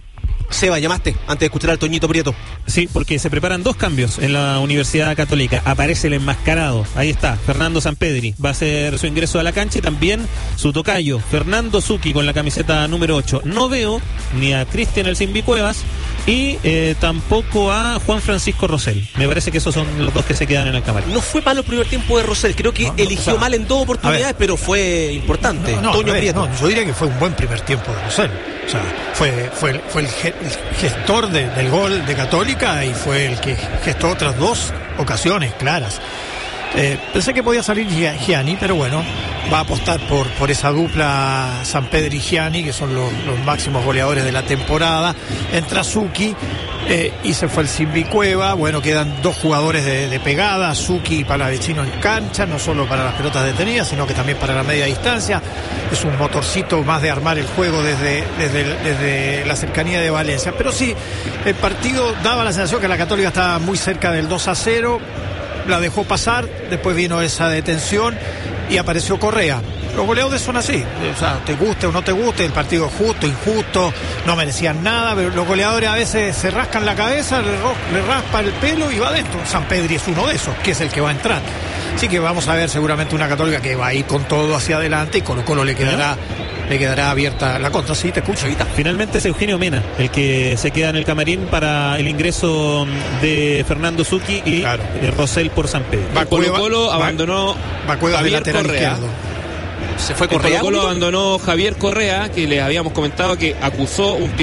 Seba, llamaste antes de escuchar al Toñito Prieto. Sí, porque se preparan dos cambios en la Universidad Católica. Aparece el enmascarado, ahí está, Fernando Sampedri. Va a hacer su ingreso a la cancha y también su tocayo, Fernando Zucchi, con la camiseta número ocho. No veo ni a Cristian El Simbi Cuevas y eh, tampoco a Juan Francisco Rosell. Me parece que esos son los dos que se quedan en el camarín. No fue malo el primer tiempo de Rosell, creo que No, no, eligió o sea, mal en dos oportunidades, pero fue importante. No, no, Toño a ver, Prieto. no, yo diría que fue un buen primer tiempo de Rosell. O sea, fue, fue, fue el, ge- el gestor de- del gol de Católica y fue el que gestó otras dos ocasiones claras. Eh, pensé que podía salir Gia- Gianni, pero bueno, va a apostar por, por esa dupla Sampedri y Gianni, que son los, los máximos goleadores de la temporada. Entra Zucchi eh, y se fue el Simbi Cueva. Bueno, quedan dos jugadores de, de pegada, Zucchi y Palavecino en cancha, no solo para las pelotas detenidas, sino que también para la media distancia. Es un motorcito más de armar el juego desde, desde, desde la cercanía de Valencia. Pero sí, el partido daba la sensación que la Católica estaba muy cerca del dos a cero. La dejó pasar, después vino esa detención y apareció Correa. Los goleadores son así, o sea, te guste o no te guste, el partido es justo, injusto, no merecían nada, pero los goleadores a veces se rascan la cabeza, le, ro- le raspa el pelo y va adentro. Sampedri es uno de esos, que es el que va a entrar. Así que vamos a ver seguramente una Católica que va a ir con todo hacia adelante y Colo Colo le quedará, le quedará abierta la contra. Sí, te escucho. Finalmente es Eugenio Mena el que se queda en el camarín para el ingreso de Fernando Zucchi y Claro. eh, Rosell por Sampedri. Va Colo Cueva- Colo va- abandonó Va Cuevas de Javier lateral Correa. izquierdo. Se fue El Colo Correa. Colo abandonó Javier Correa, que les habíamos comentado que acusó un